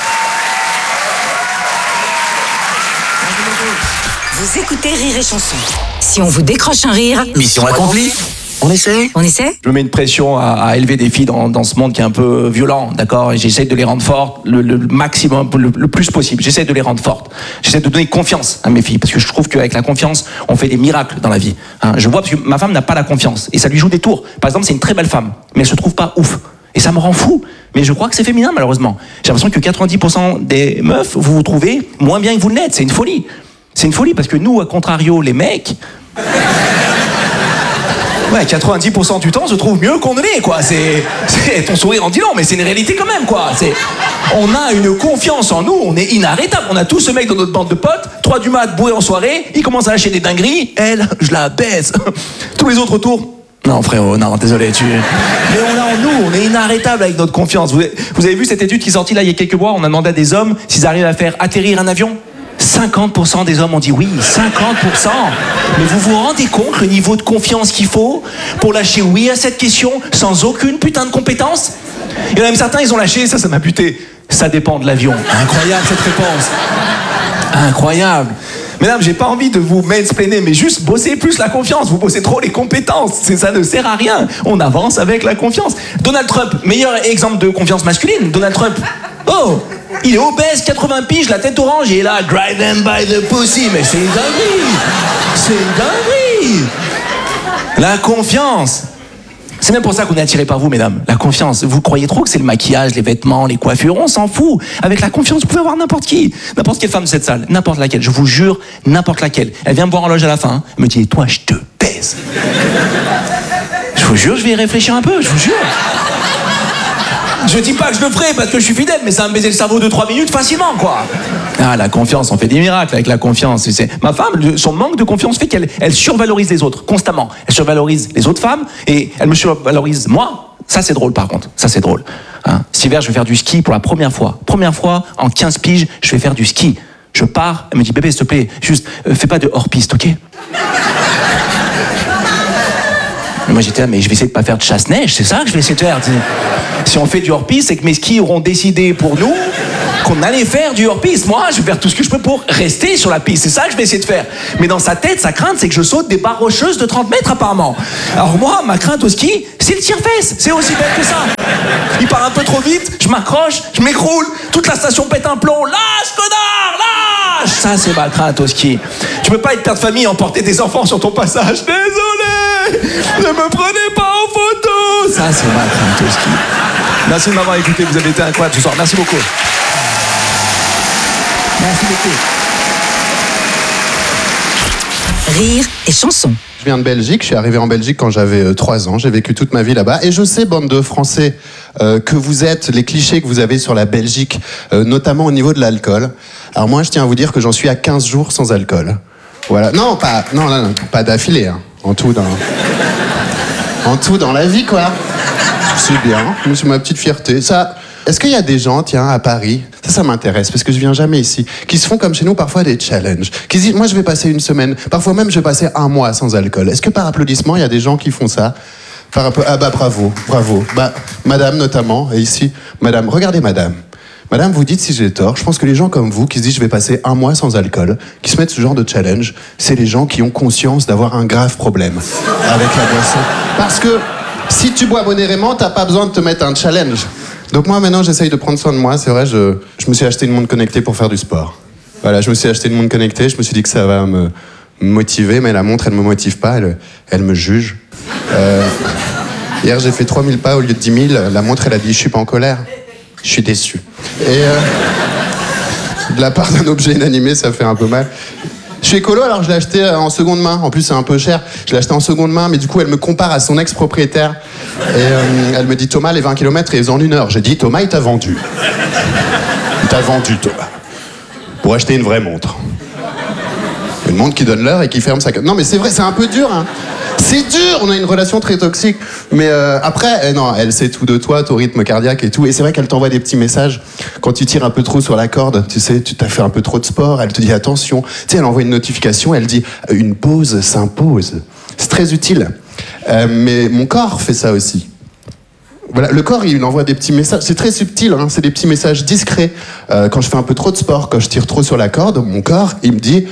Vous écoutez Rire et Chanson. Si on vous décroche un rire... Mission accomplie. On essaie? On essaie? Je me mets une pression à élever des filles dans ce monde qui est un peu violent, d'accord? Et j'essaie de les rendre fortes le maximum, le plus possible. J'essaie de les rendre fortes. J'essaie de donner confiance à mes filles, parce que je trouve qu'avec la confiance, on fait des miracles dans la vie. Hein, je vois, parce que ma femme n'a pas la confiance, et ça lui joue des tours. Par exemple, c'est une très belle femme, mais elle se trouve pas ouf. Et ça me rend fou. Mais je crois que c'est féminin, malheureusement. J'ai l'impression que 90% des meufs, vous vous trouvez moins bien que vous ne l'êtes. C'est une folie. C'est une folie, parce que nous, à contrario, les mecs... Ouais, 90% du temps, on se trouve mieux qu'on ne l'est, quoi. C'est ton sourire en dit long, mais c'est une réalité quand même, quoi. On a une confiance en nous, on est inarrêtable. On a tous ce mec dans notre bande de potes, 3 du mat, bourré en soirée, il commence à lâcher des dingueries, elle, je la baise. Tous les autres autour, non frérot, non, désolé, Mais on a en nous, on est inarrêtable avec notre confiance. Vous avez vu cette étude qui est sortie là il y a quelques mois, on a demandé à des hommes s'ils arrivent à faire atterrir un avion. 50% des hommes ont dit oui, 50%. Mais vous vous rendez compte le niveau de confiance qu'il faut pour lâcher oui à cette question sans aucune putain de compétence? Il y en a même certains, ils ont lâché, ça m'a buté. Ça dépend de l'avion. Incroyable cette réponse. Incroyable. Mesdames, j'ai pas envie de vous mansplainer, mais juste bossez plus la confiance. Vous bossez trop les compétences. Ça ne sert à rien. On avance avec la confiance. Donald Trump, meilleur exemple de confiance masculine. Donald Trump. Oh, il est obèse, 80 piges, la tête orange, et il est là, drive them by the pussy. Mais c'est une dinguerie. C'est une dinguerie. La confiance. C'est même pour ça qu'on est attiré par vous, mesdames. La confiance. Vous croyez trop que c'est le maquillage, les vêtements, les coiffures. On s'en fout. Avec la confiance, vous pouvez avoir n'importe qui. N'importe quelle femme de cette salle. N'importe laquelle. Je vous jure, n'importe laquelle. Elle vient me voir en loge à la fin. Hein. Elle me dit, et toi, je te baise. Je vous jure, je vais y réfléchir un peu. Je vous jure. Je dis pas que je le ferai parce que je suis fidèle, mais ça va me baiser le cerveau 2-3 minutes facilement, quoi. Ah, la confiance, on fait des miracles avec la confiance. Ma femme, son manque de confiance fait qu'elle survalorise les autres, constamment. Elle survalorise les autres femmes et elle me survalorise moi. Ça, c'est drôle, par contre. Ça, c'est drôle. Hein. Cet hiver, je vais faire du ski pour la première fois. Première fois, en 15 piges, je vais faire du ski. Je pars, elle me dit, bébé, s'il te plaît, juste, fais pas de hors-piste, ok? Et moi j'étais là, mais je vais essayer de pas faire de chasse-neige, c'est ça que je vais essayer de faire. Si on fait du hors-piste, c'est que mes skis auront décidé pour nous qu'on allait faire du hors-piste. Moi, je vais faire tout ce que je peux pour rester sur la piste. C'est ça que je vais essayer de faire. Mais dans sa tête, sa crainte, c'est que je saute des barres rocheuses de 30 mètres apparemment. Alors moi, ma crainte au ski, c'est le tire-fesse. C'est aussi bête que ça. Il part un peu trop vite, je m'accroche, je m'écroule, toute la station pète un plomb. Lâche, connard, lâche! Ça, c'est ma crainte au ski. Tu peux pas être père de famille et emporter des enfants sur ton passage. Désolé! Ne me prenez pas en photo! Ça, c'est ma crainte au ski. Merci de m'avoir écouté, vous avez été incroyable ce soir. Merci beaucoup. Merci beaucoup. Rire et chanson. Je viens de Belgique, je suis arrivé en Belgique quand j'avais 3 ans, j'ai vécu toute ma vie là-bas et je sais, bande de Français, que vous êtes, les clichés que vous avez sur la Belgique, notamment au niveau de l'alcool. Alors moi je tiens à vous dire que j'en suis à 15 jours sans alcool. Voilà, non, pas d'affilée, hein. En tout dans la vie quoi. C'est bien, c'est ma petite fierté. Ça, est-ce qu'il y a des gens, tiens, à Paris, ça m'intéresse, parce que je viens jamais ici, qui se font comme chez nous parfois des challenges, qui se disent, moi je vais passer une semaine, parfois même je vais passer 1 mois sans alcool. Est-ce que par applaudissement, il y a des gens qui font ça? Ah bah bravo. Bah, madame notamment, et ici, madame, regardez madame. Madame, vous dites si j'ai tort, je pense que les gens comme vous, qui se disent je vais passer 1 mois sans alcool, qui se mettent ce genre de challenge, c'est les gens qui ont conscience d'avoir un grave problème avec la boisson. Parce que si tu bois modérément, t'as pas besoin de te mettre un challenge. Donc moi maintenant j'essaye de prendre soin de moi, c'est vrai, je me suis acheté une montre connectée pour faire du sport. Voilà, je me suis acheté une montre connectée, je me suis dit que ça va me motiver, mais la montre elle me motive pas, elle me juge. Hier j'ai fait 3000 pas au lieu de 10 000, la montre elle a dit je suis pas en colère, je suis déçu. Et de la part d'un objet inanimé ça fait un peu mal. Je suis écolo, alors je l'ai acheté en seconde main. En plus, c'est un peu cher. Je l'ai acheté en seconde main, mais du coup, elle me compare à son ex-propriétaire. Et elle me dit, Thomas, les 20 km, ils en 1 heure. J'ai dit, Thomas, il t'a vendu. Il t'a vendu, Thomas. Pour acheter une vraie montre. Une montre qui donne l'heure et qui ferme sa... Non, mais c'est vrai, c'est un peu dur, hein. C'est dur, on a une relation très toxique. Mais après, non, elle sait tout de toi, ton rythme cardiaque et tout. Et c'est vrai qu'elle t'envoie des petits messages quand tu tires un peu trop sur la corde. Tu sais, tu t'as fait un peu trop de sport. Elle te dit attention. Tu sais, elle envoie une notification. Elle dit une pause s'impose. C'est très utile. Mais mon corps fait ça aussi. Voilà, le corps, il envoie des petits messages. C'est très subtil, hein, c'est des petits messages discrets. Quand je fais un peu trop de sport, quand je tire trop sur la corde, mon corps, il me dit...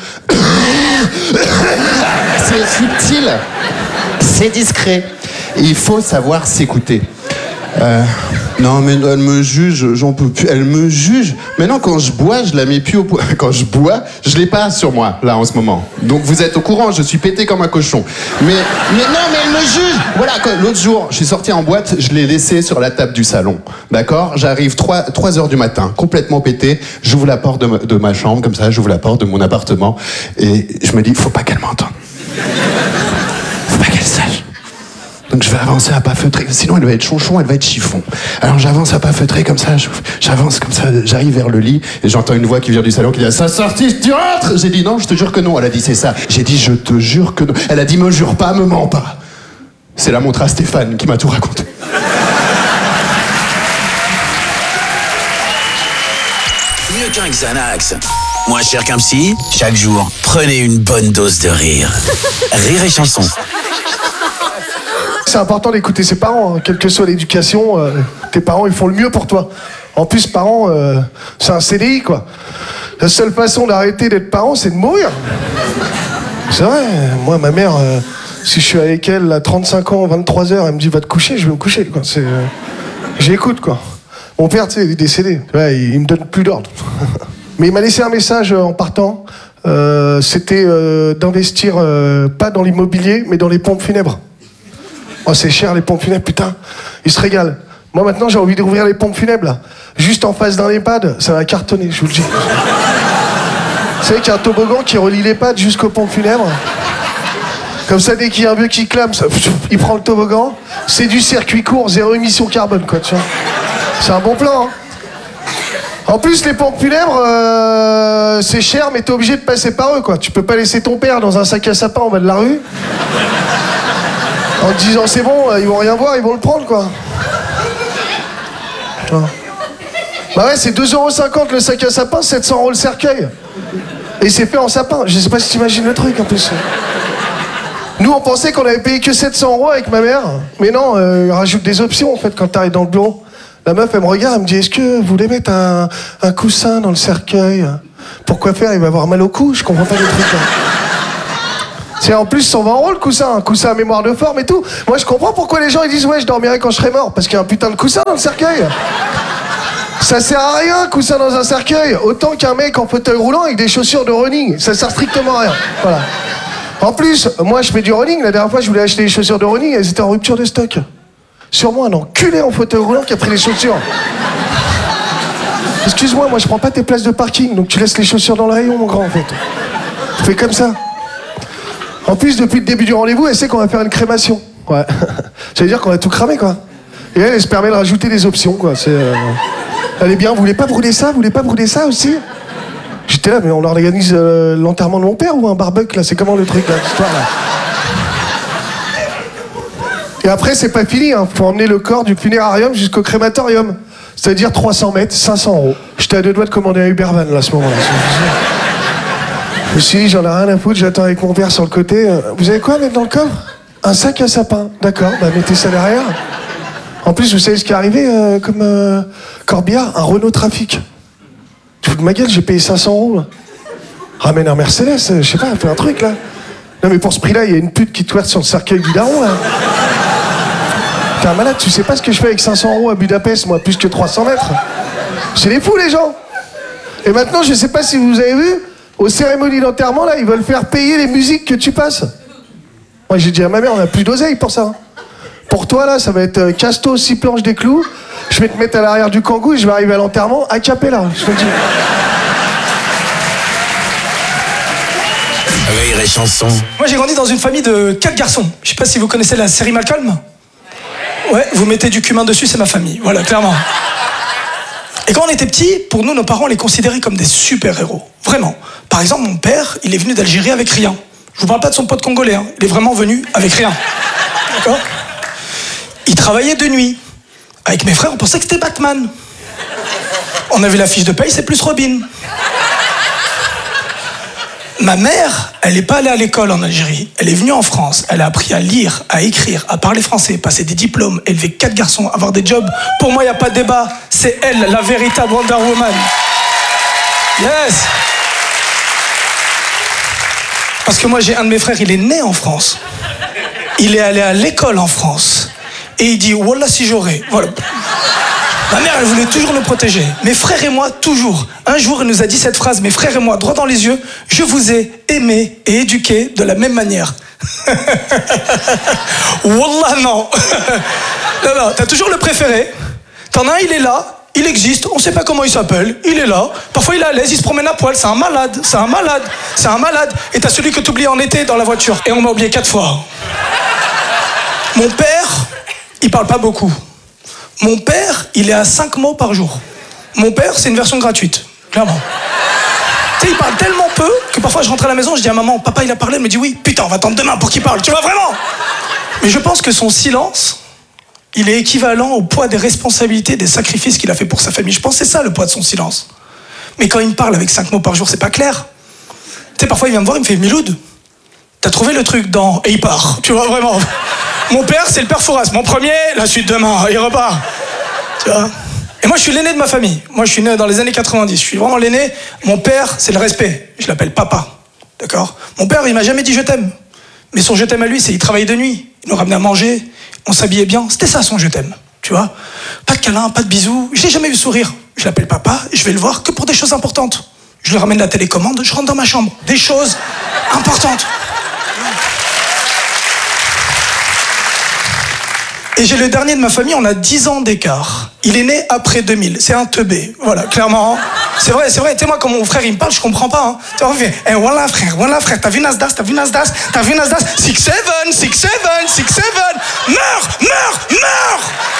C'est subtil, c'est discret. Il faut savoir s'écouter. Non, mais elle me juge, j'en peux plus. Elle me juge. Maintenant, quand je bois, je la mets plus au point. Quand je bois, je l'ai pas sur moi, là, en ce moment. Donc, vous êtes au courant, je suis pété comme un cochon. Mais non, mais elle me juge. Voilà, l'autre jour, je suis sorti en boîte, je l'ai laissé sur la table du salon. D'accord? J'arrive 3 heures du matin, complètement pété. J'ouvre la porte de ma chambre, comme ça, j'ouvre la porte de mon appartement. Et je me dis, faut pas qu'elle m'entende. Faut pas qu'elle sache. Donc je vais avancer à pas feutrer, sinon elle va être chonchon, elle va être chiffon. Alors j'avance à pas feutrer comme ça, j'avance comme ça, j'arrive vers le lit et j'entends une voix qui vient du salon qui dit « Ça sortit, tu rentres ?» J'ai dit « Non, je te jure que non ». Elle a dit « C'est ça ». J'ai dit « Je te jure que non ». Elle a dit « Me jure pas, me mens pas ». C'est la montre à Stéphane qui m'a tout raconté. Mieux qu'un Xanax. Moins cher qu'un psy, chaque jour, prenez une bonne dose de rire. Rire et chanson. C'est important d'écouter ses parents, hein. Quelle que soit l'éducation, tes parents ils font le mieux pour toi. En plus, parents, c'est un CDI quoi. La seule façon d'arrêter d'être parent, c'est de mourir. C'est vrai, moi ma mère, si je suis avec elle à 35 ans, 23h, elle me dit va te coucher, je vais me coucher quoi. J'écoute quoi. Mon père, tu sais, il est décédé, ouais, il me donne plus d'ordre. Mais il m'a laissé un message en partant, c'était d'investir pas dans l'immobilier, mais dans les pompes funèbres. Oh, c'est cher les pompes funèbres, putain, ils se régalent. Moi maintenant j'ai envie d'ouvrir les pompes funèbres là. Juste en face d'un EHPAD, ça va cartonner, je vous le dis. Vous savez qu'il y a un toboggan qui relie l'EHPAD jusqu'aux pompes funèbres. Comme ça, dès qu'il y a un vieux qui clame, ça, il prend le toboggan. C'est du circuit court, 0 émission carbone quoi, tu vois. C'est un bon plan, hein. En plus, les pompes funèbres, c'est cher, mais t'es obligé de passer par eux, quoi. Tu peux pas laisser ton père dans un sac à sapin en bas de la rue. En te disant, c'est bon, ils vont rien voir, ils vont le prendre, quoi. Bah ouais, c'est 2,50€ le sac à sapin, 700€ le cercueil. Et c'est fait en sapin. Je sais pas si t'imagines le truc, en plus. Nous, on pensait qu'on avait payé que 700 € avec ma mère. Mais non, rajoute des options, en fait, quand t'arrives dans le bureau. La meuf, elle me regarde, elle me dit, est-ce que vous voulez mettre un coussin dans le cercueil? Pourquoi faire? Il va avoir mal au cou. Je comprends pas le truc. C'est en plus 120 € le coussin. Un coussin à mémoire de forme et tout. Moi, je comprends pourquoi les gens ils disent, ouais, je dormirai quand je serai mort. Parce qu'il y a un putain de coussin dans le cercueil. Ça sert à rien, un coussin dans un cercueil. Autant qu'un mec en fauteuil roulant avec des chaussures de running. Ça sert strictement à rien. Voilà. En plus, moi je fais du running. La dernière fois, je voulais acheter des chaussures de running. Elles étaient en rupture de stock. Sûrement un enculé en fauteuil roulant qui a pris les chaussures. Excuse-moi, moi je prends pas tes places de parking. Donc tu laisses les chaussures dans le rayon, mon grand, en fait. Tu fais comme ça. En plus, depuis le début du rendez-vous, elle sait qu'on va faire une crémation. Ouais. Ça veut dire qu'on va tout cramer, quoi. Et elle se permet de rajouter des options, quoi. Elle est bien, vous voulez pas brûler ça? Vous voulez pas brûler ça aussi? J'étais là, mais on organise l'enterrement de mon père ou un barbecue, là? C'est comment le truc, là, l'histoire, là? Et après, c'est pas fini, hein. Faut emmener le corps du funérarium jusqu'au crématorium. C'est-à-dire 300 mètres, 500 €. J'étais à 2 doigts de commander un Ubervan, là, à ce moment-là. Je me suis dit, j'en ai rien à foutre, j'attends avec mon père sur le côté. Vous avez quoi à mettre dans le coffre? Un sac à sapin. D'accord, bah mettez ça derrière. En plus, vous savez ce qui est arrivé comme corbillard? Un Renault Trafic. Tu fous de ma gueule, j'ai payé 500 €. Là. Ramène un Mercedes, je sais pas, fais un truc là. Non mais pour ce prix-là, il y a une pute qui twerk sur le cercueil du daron là. T'es un malade, tu sais pas ce que je fais avec 500 € à Budapest, moi, plus que 300 mètres. C'est des fous les gens. Et maintenant, je sais pas si vous avez vu, aux cérémonies d'enterrement, là, ils veulent faire payer les musiques que tu passes. Moi, j'ai dit à ma mère, on a plus d'oseille pour ça. Pour toi, là, ça va être Casto, 6 planches des clous. Je vais te mettre à l'arrière du kangou et je vais arriver à l'enterrement a cappella, je te le dis. Rire et chanson. Moi, j'ai grandi dans une famille de 4 garçons. Je sais pas si vous connaissez la série Malcolm. Ouais, vous mettez du cumin dessus, c'est ma famille. Voilà, clairement. Et quand on était petits, pour nous, nos parents les considéraient comme des super-héros. Vraiment. Par exemple, mon père, il est venu d'Algérie avec rien. Je vous parle pas de son pote congolais, hein. Il est vraiment venu avec rien. D'accord? Il travaillait de nuit. Avec mes frères, on pensait que c'était Batman. On avait la fiche de paye, c'est plus Robin. Ma mère, elle n'est pas allée à l'école en Algérie. Elle est venue en France. Elle a appris à lire, à écrire, à parler français, passer des diplômes, élever 4 garçons, avoir des jobs. Pour moi, il n'y a pas de débat. C'est elle, la véritable Wonder Woman. Yes. Parce que moi, j'ai un de mes frères, il est né en France. Il est allé à l'école en France. Et il dit, wallah si j'aurais. Voilà. Ma mère, elle voulait toujours nous protéger. Mes frères et moi, toujours. Un jour, elle nous a dit cette phrase, mes frères et moi, droit dans les yeux, je vous ai aimé et éduqué de la même manière. Wallah, non. Non, t'as toujours le préféré. T'en as un, il est là, il existe, on sait pas comment il s'appelle, il est là. Parfois, il est à l'aise, il se promène à poil, c'est un malade, c'est un malade, c'est un malade. Et t'as celui que t'oublies en été dans la voiture. Et on m'a oublié 4 fois. Mon père, il parle pas beaucoup. Mon père, il est à 5 mots par jour. Mon père, c'est une version gratuite, clairement. Tu sais, il parle tellement peu que parfois je rentre à la maison, je dis à maman, papa il a parlé, elle me dit oui, putain, on va attendre demain pour qu'il parle, tu vois vraiment. Mais je pense que son silence, il est équivalent au poids des responsabilités, des sacrifices qu'il a fait pour sa famille. Je pense que c'est ça le poids de son silence. Mais quand il me parle avec 5 mots par jour, c'est pas clair. Tu sais, parfois il vient me voir, il me fait Miloud, t'as trouvé le truc dans... Et il part, tu vois vraiment. Mon père, c'est le père Fouras. Mon premier, la suite demain, il repart. Tu vois. Et moi, je suis l'aîné de ma famille. Moi, je suis né dans les années 90. Je suis vraiment l'aîné. Mon père, c'est le respect. Je l'appelle papa. D'accord? Mon père, il m'a jamais dit je t'aime. Mais son je t'aime à lui, c'est il travaillait de nuit. Il nous ramenait à manger. On s'habillait bien. C'était ça, son je t'aime. Tu vois? Pas de câlin, pas de bisous. Je l'ai jamais vu sourire. Je l'appelle papa et je vais le voir que pour des choses importantes. Je lui ramène la télécommande, je rentre dans ma chambre. Des choses importantes. Et j'ai le dernier de ma famille, on a 10 ans d'écart. Il est né après 2000, c'est un teubé, voilà, clairement. C'est vrai, tu sais, moi, quand mon frère, il me parle, je comprends pas, hein. Tu vois, il fait, hey, voilà, frère, t'as vu Nasdaq, 6-7, 6-7, meurs.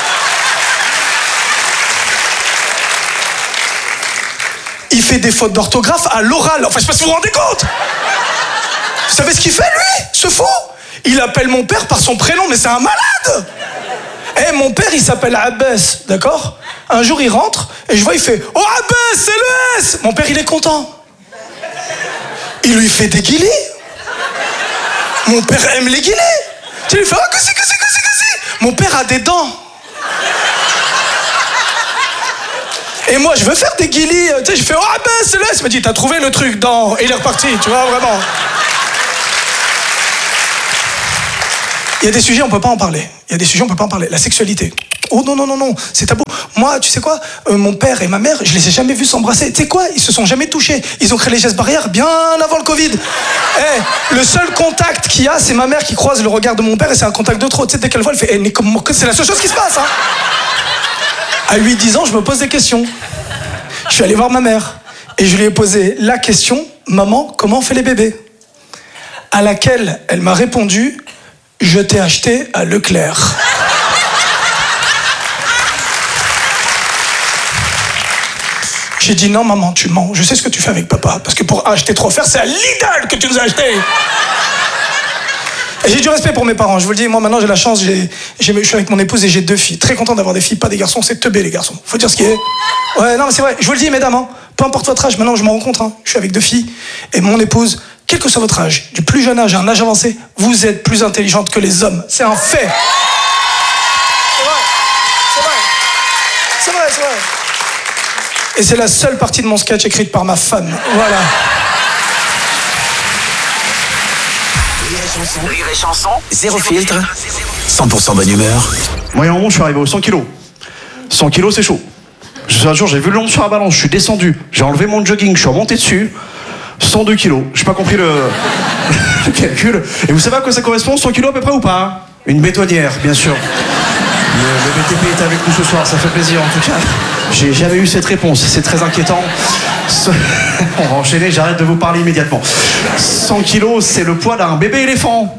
Il fait des fautes d'orthographe à l'oral, enfin, je sais pas si vous vous rendez compte. Vous savez ce qu'il fait, lui, ce fou? Il appelle mon père par son prénom, mais c'est un malade. Eh, mon père, il s'appelle Abbas, d'accord? Un jour, il rentre, et je vois, il fait « Oh, Abbas, c'est le S !» Mon père, il est content. Il lui fait des guilis. Mon père aime les guillis. Tu lui fais, oh, que c'est. Mon père a des dents. Et moi, je veux faire des guillis. Tu sais, je fais, oh, ben, c'est là. Il m'a dit, t'as trouvé le truc dans. Et il est reparti, tu vois, vraiment. Il y a des sujets, on peut pas en parler. La sexualité. Oh non, c'est tabou. Moi, tu sais quoi, mon père et ma mère, je les ai jamais vus s'embrasser. Tu sais quoi, ils se sont jamais touchés. Ils ont créé les gestes barrières bien avant le Covid. Le seul contact qu'il y a, c'est ma mère qui croise le regard de mon père et c'est un contact de trop. Tu sais, dès qu'elle voit, elle fait, c'est la seule chose qui se passe. Hein. À 8-10 ans, je me pose des questions. Je suis allé voir ma mère et je lui ai posé la question, maman, comment on fait les bébés? À laquelle elle m'a répondu, je t'ai acheté à Leclerc. J'ai dit non maman, tu mens, je sais ce que tu fais avec papa, parce que pour acheter trop faire, c'est à Lidl que tu nous as acheté. Et j'ai du respect pour mes parents, je vous le dis, moi maintenant j'ai la chance, je suis avec mon épouse et j'ai 2 filles. Très content d'avoir des filles, pas des garçons, c'est teubé les garçons, faut dire ce qui est. Ouais, non mais c'est vrai, je vous le dis mesdames, hein, peu importe votre âge, maintenant je me rends compte, hein, je suis avec 2 filles, et mon épouse, quel que soit votre âge, du plus jeune âge à un âge avancé, vous êtes plus intelligente que les hommes, c'est un fait. C'est vrai. Et c'est la seule partie de mon sketch écrite par ma femme. Voilà. Rire et chanson, zéro filtre, 100% bonne humeur. Moi, il y a un moment, je suis arrivé aux 100 kilos. 100 kilos, c'est chaud. Un jour, j'ai vu le nombre sur la balance, je suis descendu, j'ai enlevé mon jogging, je suis remonté dessus. 102 kilos. J'ai pas compris le calcul. Et vous savez à quoi ça correspond, 100 kilos à peu près ou pas? Une bétonnière, bien sûr. Le BTP est avec nous ce soir, ça fait plaisir en tout cas. J'ai jamais eu cette réponse, c'est très inquiétant. On va enchaîner, j'arrête de vous parler immédiatement. 100 kilos, c'est le poids d'un bébé éléphant.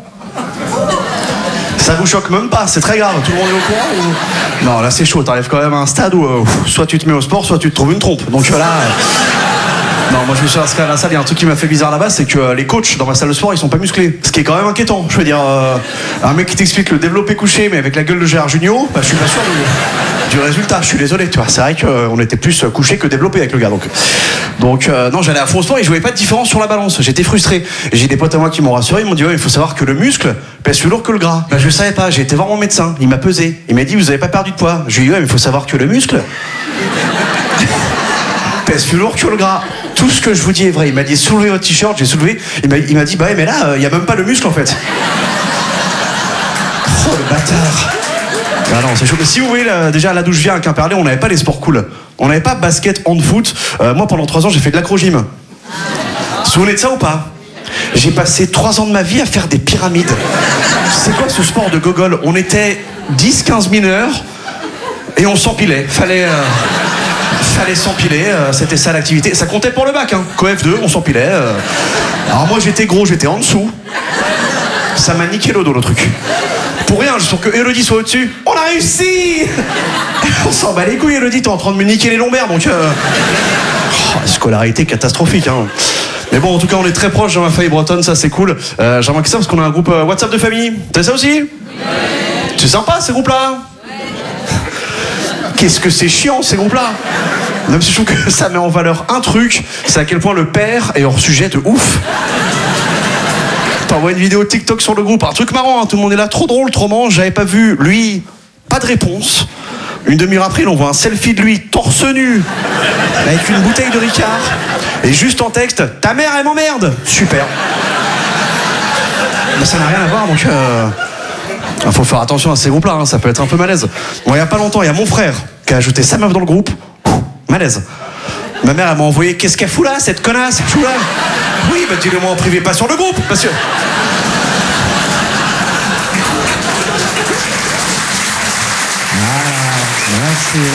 Ça vous choque même pas, c'est très grave, tout le monde est au courant ou... Non, là c'est chaud, t'arrives quand même à un stade où soit tu te mets au sport, soit tu te trouves une trompe. Donc là... Non, moi je me suis inscrit à la salle, il y a un truc qui m'a fait bizarre là-bas, c'est que les coachs dans ma salle de sport, ils sont pas musclés. Ce qui est quand même inquiétant. Je veux dire, un mec qui t'explique le développé couché, mais avec la gueule de Gérard Jugnot, bah, je suis pas sûr du résultat. Je suis désolé, tu vois. C'est vrai qu'on était plus couché que développé avec le gars. Donc non, j'allais à fond au sport et je voyais pas de différence sur la balance. J'étais frustré. Et j'ai des potes à moi qui m'ont rassuré, ils m'ont dit, ouais, il faut savoir que le muscle pèse plus lourd que le gras. Bah, je savais pas, j'ai été voir mon médecin, il m'a pesé. Il m'a dit, vous avez pas perdu de poids. Je lui ai dit, ouais, mais il faut savoir que le muscle pèse plus lourd que le gras. Tout ce que je vous dis est vrai. Il m'a dit soulevez votre t-shirt, j'ai soulevé. Il m'a dit bah ouais, mais là, il n'y a même pas le muscle en fait. Oh le bâtard. Ah non, c'est chaud. Mais si vous voyez, déjà là d'où je viens à Quimperlé, on n'avait pas les sports cool. On n'avait pas basket, hand-foot. Moi pendant 3 ans, j'ai fait de l'acro-gym. Vous vous souvenez de ça ou pas? J'ai passé 3 ans de ma vie à faire des pyramides. C'est quoi ce sport de gogol? On était 10-15 mineurs et on s'empilait. Fallait s'empiler, c'était ça l'activité. Ça comptait pour le bac, hein. Coef2, on s'empilait. Alors moi j'étais gros, j'étais en dessous. Ça m'a niqué le dos le truc. Pour rien, juste pour que Elodie soit au-dessus. On a réussi. On s'en bat les couilles, Elodie, t'es en train de me niquer les lombaires, donc... scolarité catastrophique, hein. Mais bon, en tout cas, on est très proches dans ma famille bretonne, ça c'est cool. J'ai remarqué ça parce qu'on a un groupe WhatsApp de famille. T'as ça aussi? C'est sympa ces groupes-là. Qu'est-ce que c'est chiant ces groupes-là. Même si je trouve que ça met en valeur un truc, c'est à quel point le père est hors sujet de ouf. T'envoies une vidéo TikTok sur le groupe, un truc marrant, hein, tout le monde est là, trop drôle, trop marrant, j'avais pas vu, lui, pas de réponse. Une demi-heure après, on voit un selfie de lui, torse nu, avec une bouteille de Ricard, et juste en texte, ta mère elle m'emmerde. Super. Mais ça n'a rien à voir, donc... faut faire attention à ces groupes-là, hein, ça peut être un peu malaise. Bon, il y a pas longtemps, il y a mon frère qui a ajouté sa meuf dans le groupe. Malaise. Ma mère, elle m'a envoyé, qu'est-ce qu'elle fout là, cette connasse, elle fout là? Oui, bah dis-le moi en privé, pas sur le groupe, parce que... Merci.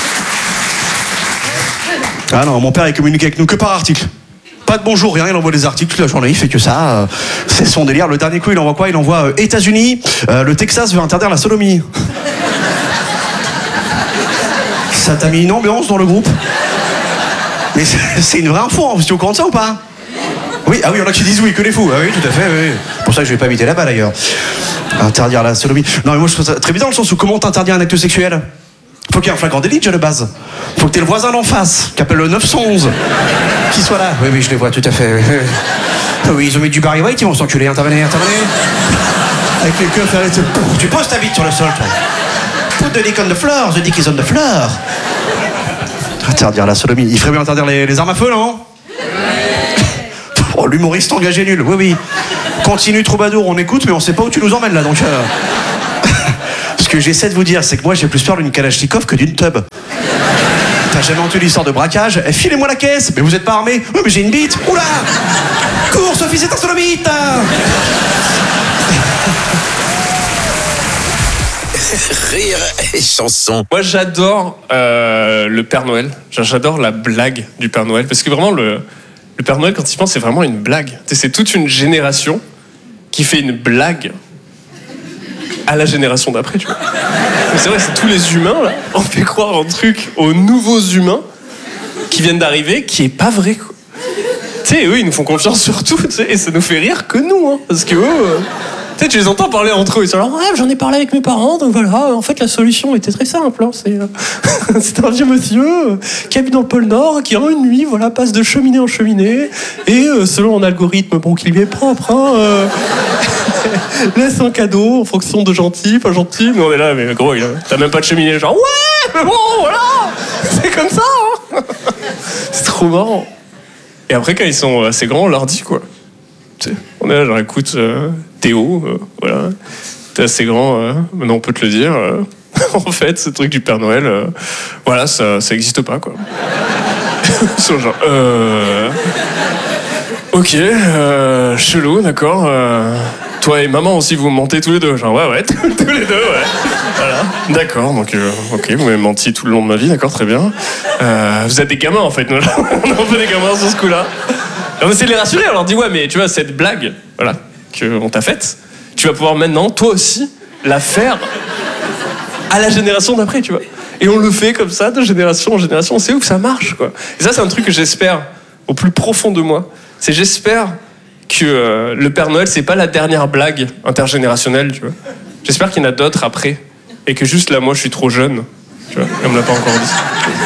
Ah non, mon père, il communique avec nous que par article. Pas de bonjour, rien, il envoie des articles toute la journée, il fait que ça. C'est son délire. Le dernier coup, il envoie quoi? Il envoie États-Unis, le Texas veut interdire la sodomie. Ça t'a mis une ambiance dans le groupe? Mais c'est une vraie info, hein. Vous êtes au courant de ça ou pas? Oui, ah oui, il y en a qui disent oui, que les fous. Ah oui, tout à fait, oui. Pour ça que je vais pas habiter là-bas d'ailleurs. Interdire la sodomie. Non, mais moi je trouve ça très bizarre dans le sens où comment t'interdire un acte sexuel? Faut qu'il y ait un flagrant délit déjà de base. Faut que t'aies le voisin d'en face, qui appelle le 911, qui soit là. Oui, je les vois tout à fait. Oui, ils ont mis du Barry White, ils vont s'enculer. Intervenez. Avec les queues, tu poses ta bite sur le sol, toi. Put the dick on the floor, the dick is on the floor. Interdire la sodomie. Il ferait bien interdire les armes à feu, non? Oh, l'humoriste engagé nul, oui. Continue Troubadour, on écoute, mais on sait pas où tu nous emmènes là, donc... Ce que j'essaie de vous dire, c'est que moi j'ai plus peur d'une Kalachnikov que d'une tub. T'as jamais entendu l'histoire de braquage? Filez-moi la caisse. Mais vous êtes pas armé? Oui, mais j'ai une bite. Oula! Cours, Sophie, c'est un sodomite. Rire et chanson. Moi, j'adore le Père Noël. J'adore la blague du Père Noël. Parce que vraiment, le Père Noël, quand il pense, c'est vraiment une blague. C'est toute une génération qui fait une blague à la génération d'après, tu vois. Mais c'est vrai, c'est tous les humains, là. On fait croire un truc aux nouveaux humains qui viennent d'arriver qui est pas vrai, quoi. Tu sais, eux, ils nous font confiance sur tout, tu sais, et ça nous fait rire que nous, hein. Parce que eux... Tu sais, tu les entends parler entre eux. Ils sont là, ouais, j'en ai parlé avec mes parents, donc voilà, en fait, la solution était très simple. Hein, c'est un vieux monsieur qui habite dans le pôle Nord, qui en une nuit, voilà, passe de cheminée en cheminée, et selon un algorithme, bon, qui lui est propre, hein, laisse un cadeau en fonction de gentil, pas gentil. Mais on est là, mais gros, t'as même pas de cheminée, genre, ouais, mais bon, voilà, c'est comme ça. Hein. C'est trop marrant. Et après, quand ils sont assez grands, on leur dit, quoi. Tu sais, on est là, genre, écoute, Théo, voilà, t'es assez grand, maintenant on peut te le dire. En fait, ce truc du Père Noël, voilà, ça existe pas, quoi. Ils sont genre, ok, chelou, d'accord. Toi et maman aussi, vous mentez tous les deux. Genre, ouais, tous les deux, ouais. Voilà, d'accord, donc, ok, vous m'avez menti tout le long de ma vie, d'accord, très bien. Vous êtes des gamins, en fait, nous, on est un peu des gamins sur ce coup-là. Et on essaie de les rassurer, on leur dit, ouais, mais tu vois, cette blague, voilà, qu'on t'a faite, tu vas pouvoir maintenant, toi aussi, la faire à la génération d'après, tu vois. Et on le fait comme ça, de génération en génération, c'est où que ça marche, quoi. Et ça, c'est un truc que j'espère, au plus profond de moi, c'est j'espère que le Père Noël, c'est pas la dernière blague intergénérationnelle, tu vois. J'espère qu'il y en a d'autres après, et que juste là, moi, je suis trop jeune, tu vois, et on me l'a pas encore dit.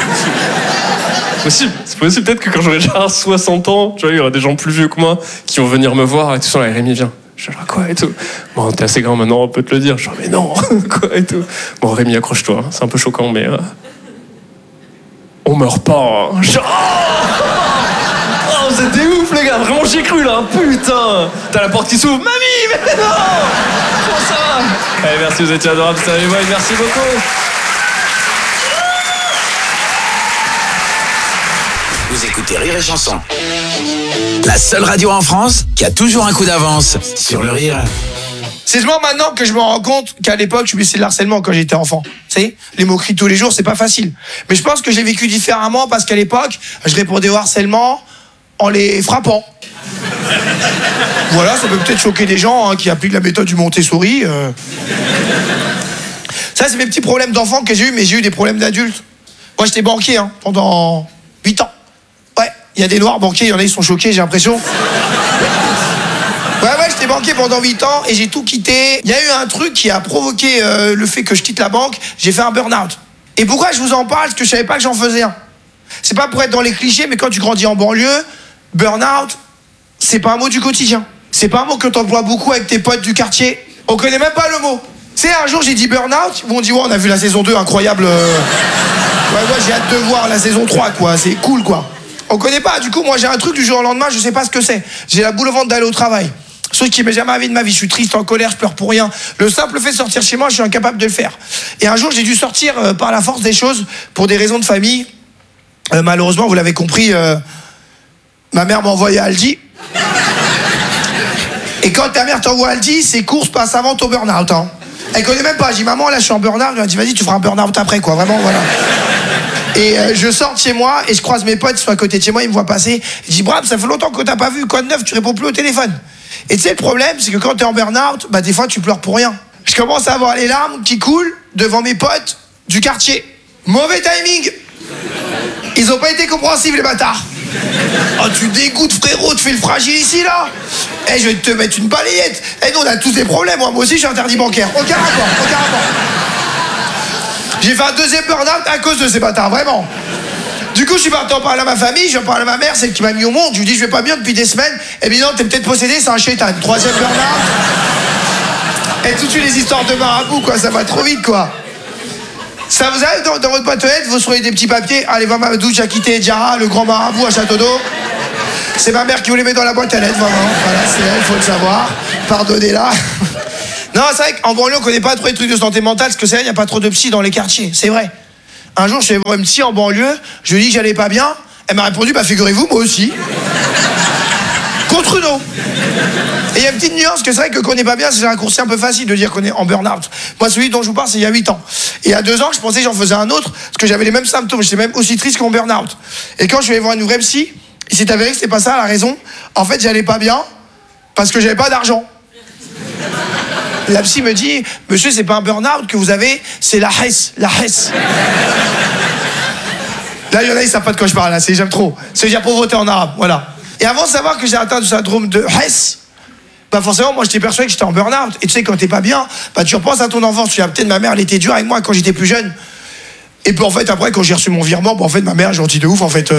C'est possible, peut-être que quand j'aurai déjà 60 ans, tu vois, il y aura des gens plus vieux que moi qui vont venir me voir et tout ça, là, Rémi, viens. Je suis là, quoi et tout. Bon, t'es assez grand maintenant, on peut te le dire. Je dis, mais non, quoi et tout. Bon, Rémi, accroche-toi, hein. C'est un peu choquant, mais on meurt pas. Hein. Oh, vous êtes des ouf, les gars, vraiment, j'y ai cru là, putain. T'as la porte qui s'ouvre, mamie, mais non. Comment ça va? Allez, merci, vous étiez adorables, salut, moi, merci beaucoup. Vous écoutez Rire et Chanson. La seule radio en France qui a toujours un coup d'avance sur le rire. C'est seulement maintenant que je me rends compte qu'à l'époque, je subissais le harcèlement quand j'étais enfant. Tu sais, les moqueries tous les jours, c'est pas facile. Mais je pense que j'ai vécu différemment parce qu'à l'époque, je répondais au harcèlement en les frappant. Voilà, ça peut peut-être choquer des gens hein, qui appliquent la méthode du Montessori. Ça, c'est mes petits problèmes d'enfant que j'ai eu, mais j'ai eu des problèmes d'adultes. Moi, j'étais banquier hein, pendant 8 ans. Ouais, il y a des noirs banquiers, il y en a, ils sont choqués, j'ai l'impression. Ouais, j'étais banquier pendant 8 ans et j'ai tout quitté. Il y a eu un truc qui a provoqué le fait que je quitte la banque. J'ai fait un burn-out. Et pourquoi je vous en parle? Parce que je savais pas que j'en faisais un. C'est pas pour être dans les clichés, mais quand tu grandis en banlieue, burn-out, c'est pas un mot du quotidien. C'est pas un mot que t'emploies beaucoup avec tes potes du quartier. On connaît même pas le mot. Tu sais, un jour j'ai dit burn-out, ils m'ont dit ouais, on a vu la saison 2, incroyable. Ouais, moi j'ai hâte de voir la saison 3, quoi. C'est cool, quoi. On connaît pas, du coup, moi j'ai un truc du jour au lendemain, je sais pas ce que c'est. J'ai la boule au ventre d'aller au travail. Truc qui m'est jamais arrivé de ma vie, je suis triste, en colère, je pleure pour rien. Le simple fait de sortir chez moi, je suis incapable de le faire. Et un jour, j'ai dû sortir par la force des choses pour des raisons de famille. Malheureusement, vous l'avez compris, ma mère m'a envoyé à Aldi. Et quand ta mère t'envoie à Aldi, ses courses passent avant ton burn-out. Hein. Elle connaît même pas. Je dis maman, là je suis en burn-out. Elle m'a dit vas-y, tu feras un burn-out après, quoi. Vraiment, voilà. Et je sors de chez moi et je croise mes potes, ils sont à côté de chez moi, ils me voient passer. Je dis Bram, ça fait longtemps que t'as pas vu, quoi de neuf, tu réponds plus au téléphone. Et tu sais, le problème, c'est que quand t'es en burn-out, bah des fois tu pleures pour rien. Je commence à avoir les larmes qui coulent devant mes potes du quartier. Mauvais timing. Ils ont pas été compréhensifs, les bâtards. Oh, tu dégoûtes, frérot, tu fais le fragile ici, là. Eh, je vais te mettre une balayette. Eh, nous, on a tous des problèmes, moi aussi, je suis interdit bancaire. Aucun rapport. J'ai fait un deuxième burn-out à cause de ces bâtards, vraiment. Du coup, je suis parti en parler à ma famille, je parle à ma mère, celle qui m'a mis au monde. Je lui dis, je vais pas bien depuis des semaines. Elle me dit, non, t'es peut-être possédé, c'est un chétan. Troisième burn-out. Et tout de suite, les histoires de marabout, quoi, ça va trop vite, quoi. Ça vous arrive dans votre boîte aux lettres, vous recevez des petits papiers. Allez voir Mamadou, j'ai quitté Diarra, le grand marabout à Château d'Eau. C'est ma mère qui vous les met dans la boîte à lettres, vraiment. Voilà, c'est elle, il faut le savoir. Pardonnez-la. Non, c'est vrai qu'en banlieue, on connaît pas trop les trucs de santé mentale, parce que c'est vrai, il n'y a pas trop de psy dans les quartiers, c'est vrai. Un jour, je suis allé voir une psy en banlieue, je lui ai dit que j'allais pas bien. Elle m'a répondu, bah figurez-vous, moi aussi. Contre nous. Et il y a une petite nuance que c'est vrai que qu'on n'est pas bien, c'est un raccourci un peu facile de dire qu'on est en burn-out. Moi, celui dont je vous parle, c'est il y a 8 ans. Et il y a 2 ans, je pensais que j'en faisais un autre, parce que j'avais les mêmes symptômes, j'étais même aussi triste qu'en burn-out. Et quand je suis allé voir une vraie psy, il s'est avéré que c'était pas ça la raison. En fait, j'allais pas bien, parce que j'avais pas d'argent. La psy me dit, monsieur, c'est pas un burn-out que vous avez, c'est la hesse, la hesse. Là, il y en a, ils savent pas de quoi je parle, là, j'aime trop. C'est dire pauvreté en arabe, voilà. Et avant de savoir que j'ai atteint du syndrome de Hess, bah forcément, moi, j'étais persuadé que j'étais en burn-out. Et tu sais, quand t'es pas bien, bah tu repenses à ton enfance. Tu dis, peut-être ma mère, elle était dure avec moi quand j'étais plus jeune. Et puis en fait, après, quand j'ai reçu mon virement, bah en fait, ma mère est gentille de ouf, en fait.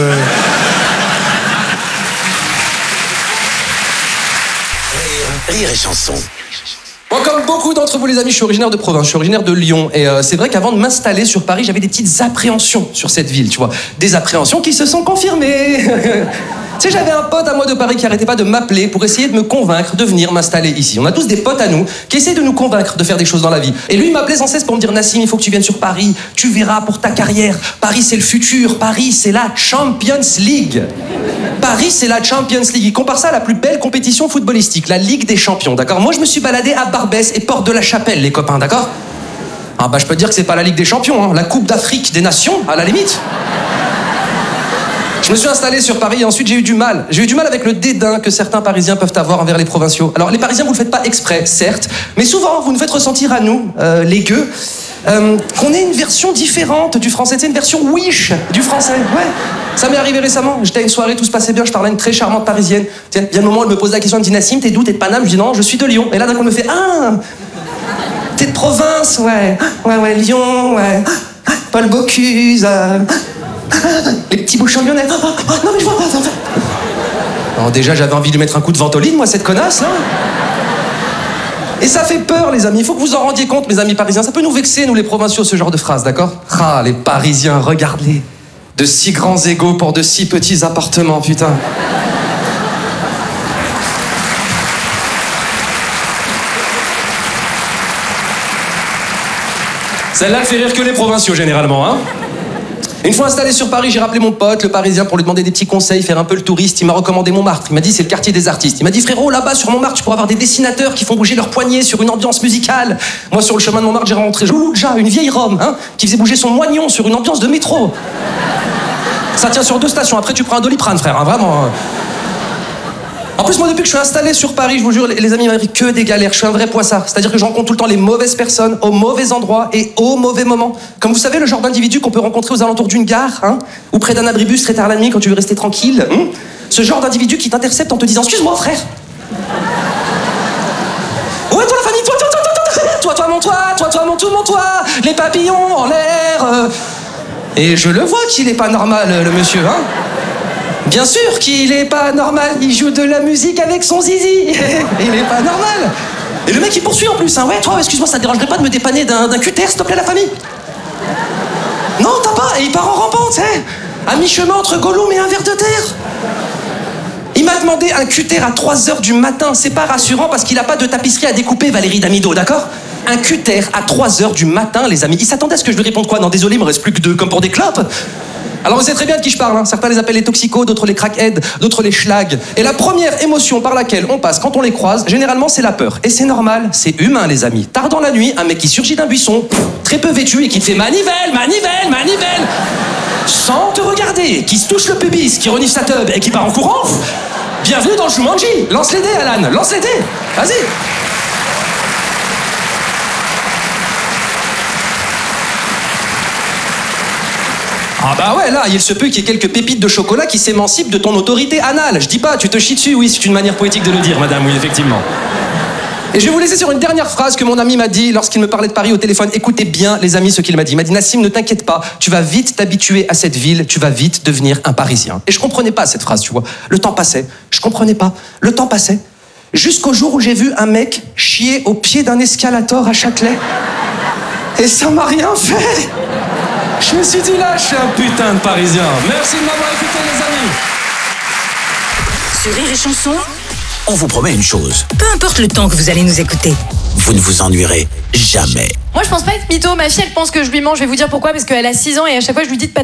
Rire et chanson. Moi, comme beaucoup d'entre vous, les amis, je suis originaire de province, je suis originaire de Lyon. Et c'est vrai qu'avant de m'installer sur Paris, j'avais des petites appréhensions sur cette ville, tu vois. Des appréhensions qui se sont confirmées. Tu sais, j'avais un pote à moi de Paris qui arrêtait pas de m'appeler pour essayer de me convaincre de venir m'installer ici. On a tous des potes à nous qui essaient de nous convaincre de faire des choses dans la vie. Et lui, il m'appelait sans cesse pour me dire, Nassim, il faut que tu viennes sur Paris. Tu verras pour ta carrière. Paris, c'est le futur. Paris, c'est la Champions League. Paris, c'est la Champions League. Il compare ça à la plus belle compétition footballistique, la Ligue des Champions, d'accord? Moi, je me suis baladé à Barbès et Porte de la Chapelle, les copains, d'accord? Ah bah, je peux te dire que c'est pas la Ligue des Champions, hein. La Coupe d'Afrique des Nations, à la limite. Je me suis installé sur Paris et ensuite j'ai eu du mal. J'ai eu du mal avec le dédain que certains Parisiens peuvent avoir envers les provinciaux. Alors les Parisiens, vous le faites pas exprès, certes, mais souvent vous nous faites ressentir à nous, les gueux, qu'on est une version différente du français. C'est une version wish du français. Ouais. Ça m'est arrivé récemment. J'étais à une soirée, tout se passait bien, je parlais à une très charmante Parisienne. Tiens, il y a un moment, elle me pose la question, elle me dit, Nassim, t'es d'où? T'es de Paname? Je dis non, je suis de Lyon. Et là d'un coup, elle me fait, ah, t'es de province, ouais. Ouais, Lyon, ouais. Paul Bocuse, les petits bouchons lyonnais. Non, mais je vois pas. Non, déjà, j'avais envie de lui mettre un coup de ventoline, moi, cette connasse, là. Et ça fait peur, les amis. Il faut que vous en rendiez compte, mes amis parisiens. Ça peut nous vexer, nous, les provinciaux, ce genre de phrase, d'accord? Ah, les Parisiens, regardez. De si grands égaux pour de si petits appartements, putain. Celle-là fait rire que les provinciaux, généralement, hein. Une fois installé sur Paris, j'ai rappelé mon pote, le Parisien, pour lui demander des petits conseils, faire un peu le touriste. Il m'a recommandé Montmartre. Il m'a dit, c'est le quartier des artistes. Il m'a dit, frérot, là-bas, sur Montmartre, tu pourras avoir des dessinateurs qui font bouger leurs poignets sur une ambiance musicale. Moi, sur le chemin de Montmartre, j'ai rencontré Jouloudja, une vieille Rome, hein, qui faisait bouger son moignon sur une ambiance de métro. Ça tient sur 2 stations. Après, tu prends un Doliprane, frère, hein, vraiment. En plus, moi, depuis que je suis installé sur Paris, je vous jure, les amis, il m'arrive que des galères. Je suis un vrai poissard. C'est-à-dire que je rencontre tout le temps les mauvaises personnes, au mauvais endroit et au mauvais moment. Comme vous savez, le genre d'individu qu'on peut rencontrer aux alentours d'une gare, hein, ou près d'un abribus très tard la nuit quand tu veux rester tranquille. Hein, ce genre d'individu qui t'intercepte en te disant, excuse-moi, frère. Ouais, toi, la famille, toi, mon toit, mon toit, les papillons en l'air. Et je le vois qu'il est pas normal, le monsieur, hein. Bien sûr qu'il est pas normal, il joue de la musique avec son zizi. Il est pas normal. Et le mec il poursuit en plus, hein. Ouais, toi, excuse-moi, ça te dérangerait pas de me dépanner d'un cutter, s'il te plaît, la famille? Non, t'as pas, et il part en rampant, tu sais. À mi-chemin entre Gollum et un ver de terre. Il m'a demandé un cutter à 3h du matin, c'est pas rassurant parce qu'il a pas de tapisserie à découper, Valérie Damido, d'accord? Un cutter à 3h du matin, les amis. Il s'attendait à ce que je lui réponde quoi? Non, désolé, il me reste plus que 2 comme pour des clopes. Alors vous savez très bien de qui je parle, hein. Certains les appellent les toxicos, d'autres les crackheads, d'autres les schlags. Et la première émotion par laquelle on passe quand on les croise, généralement c'est la peur. Et c'est normal, c'est humain les amis. Tard dans la nuit, un mec qui surgit d'un buisson, très peu vêtu et qui te fait manivelle, manivelle, manivelle, sans te regarder, qui se touche le pubis, qui renifle sa teub et qui part en courant. Bienvenue dans le Jumanji. Lance les dés, Alan, lance les dés. Vas-y. Ah bah ouais, là, il se peut qu'il y ait quelques pépites de chocolat qui s'émancipent de ton autorité anale. Je dis pas, tu te chies dessus, oui, c'est une manière poétique de le dire, madame, oui, effectivement. Et je vais vous laisser sur une dernière phrase que mon ami m'a dit lorsqu'il me parlait de Paris au téléphone. Écoutez bien, les amis, ce qu'il m'a dit. Il m'a dit, Nassim, ne t'inquiète pas, tu vas vite t'habituer à cette ville, tu vas vite devenir un Parisien. Et je comprenais pas cette phrase, tu vois. Le temps passait, je comprenais pas. Le temps passait. Jusqu'au jour où j'ai vu un mec chier au pied d'un escalator à Châtelet. Et ça m'a rien fait. Je me suis dit là, je suis un putain de Parisien. Merci de m'avoir écouté, les amis. Sur Rire et Chanson, On vous promet une chose, peu importe le temps que vous allez nous écouter. vous ne vous ennuierez jamais. Moi, je pense pas être mytho. Ma fille, elle pense que je lui mens. Je vais vous dire pourquoi. Parce qu'elle a 6 ans et à chaque fois, je lui dis de pas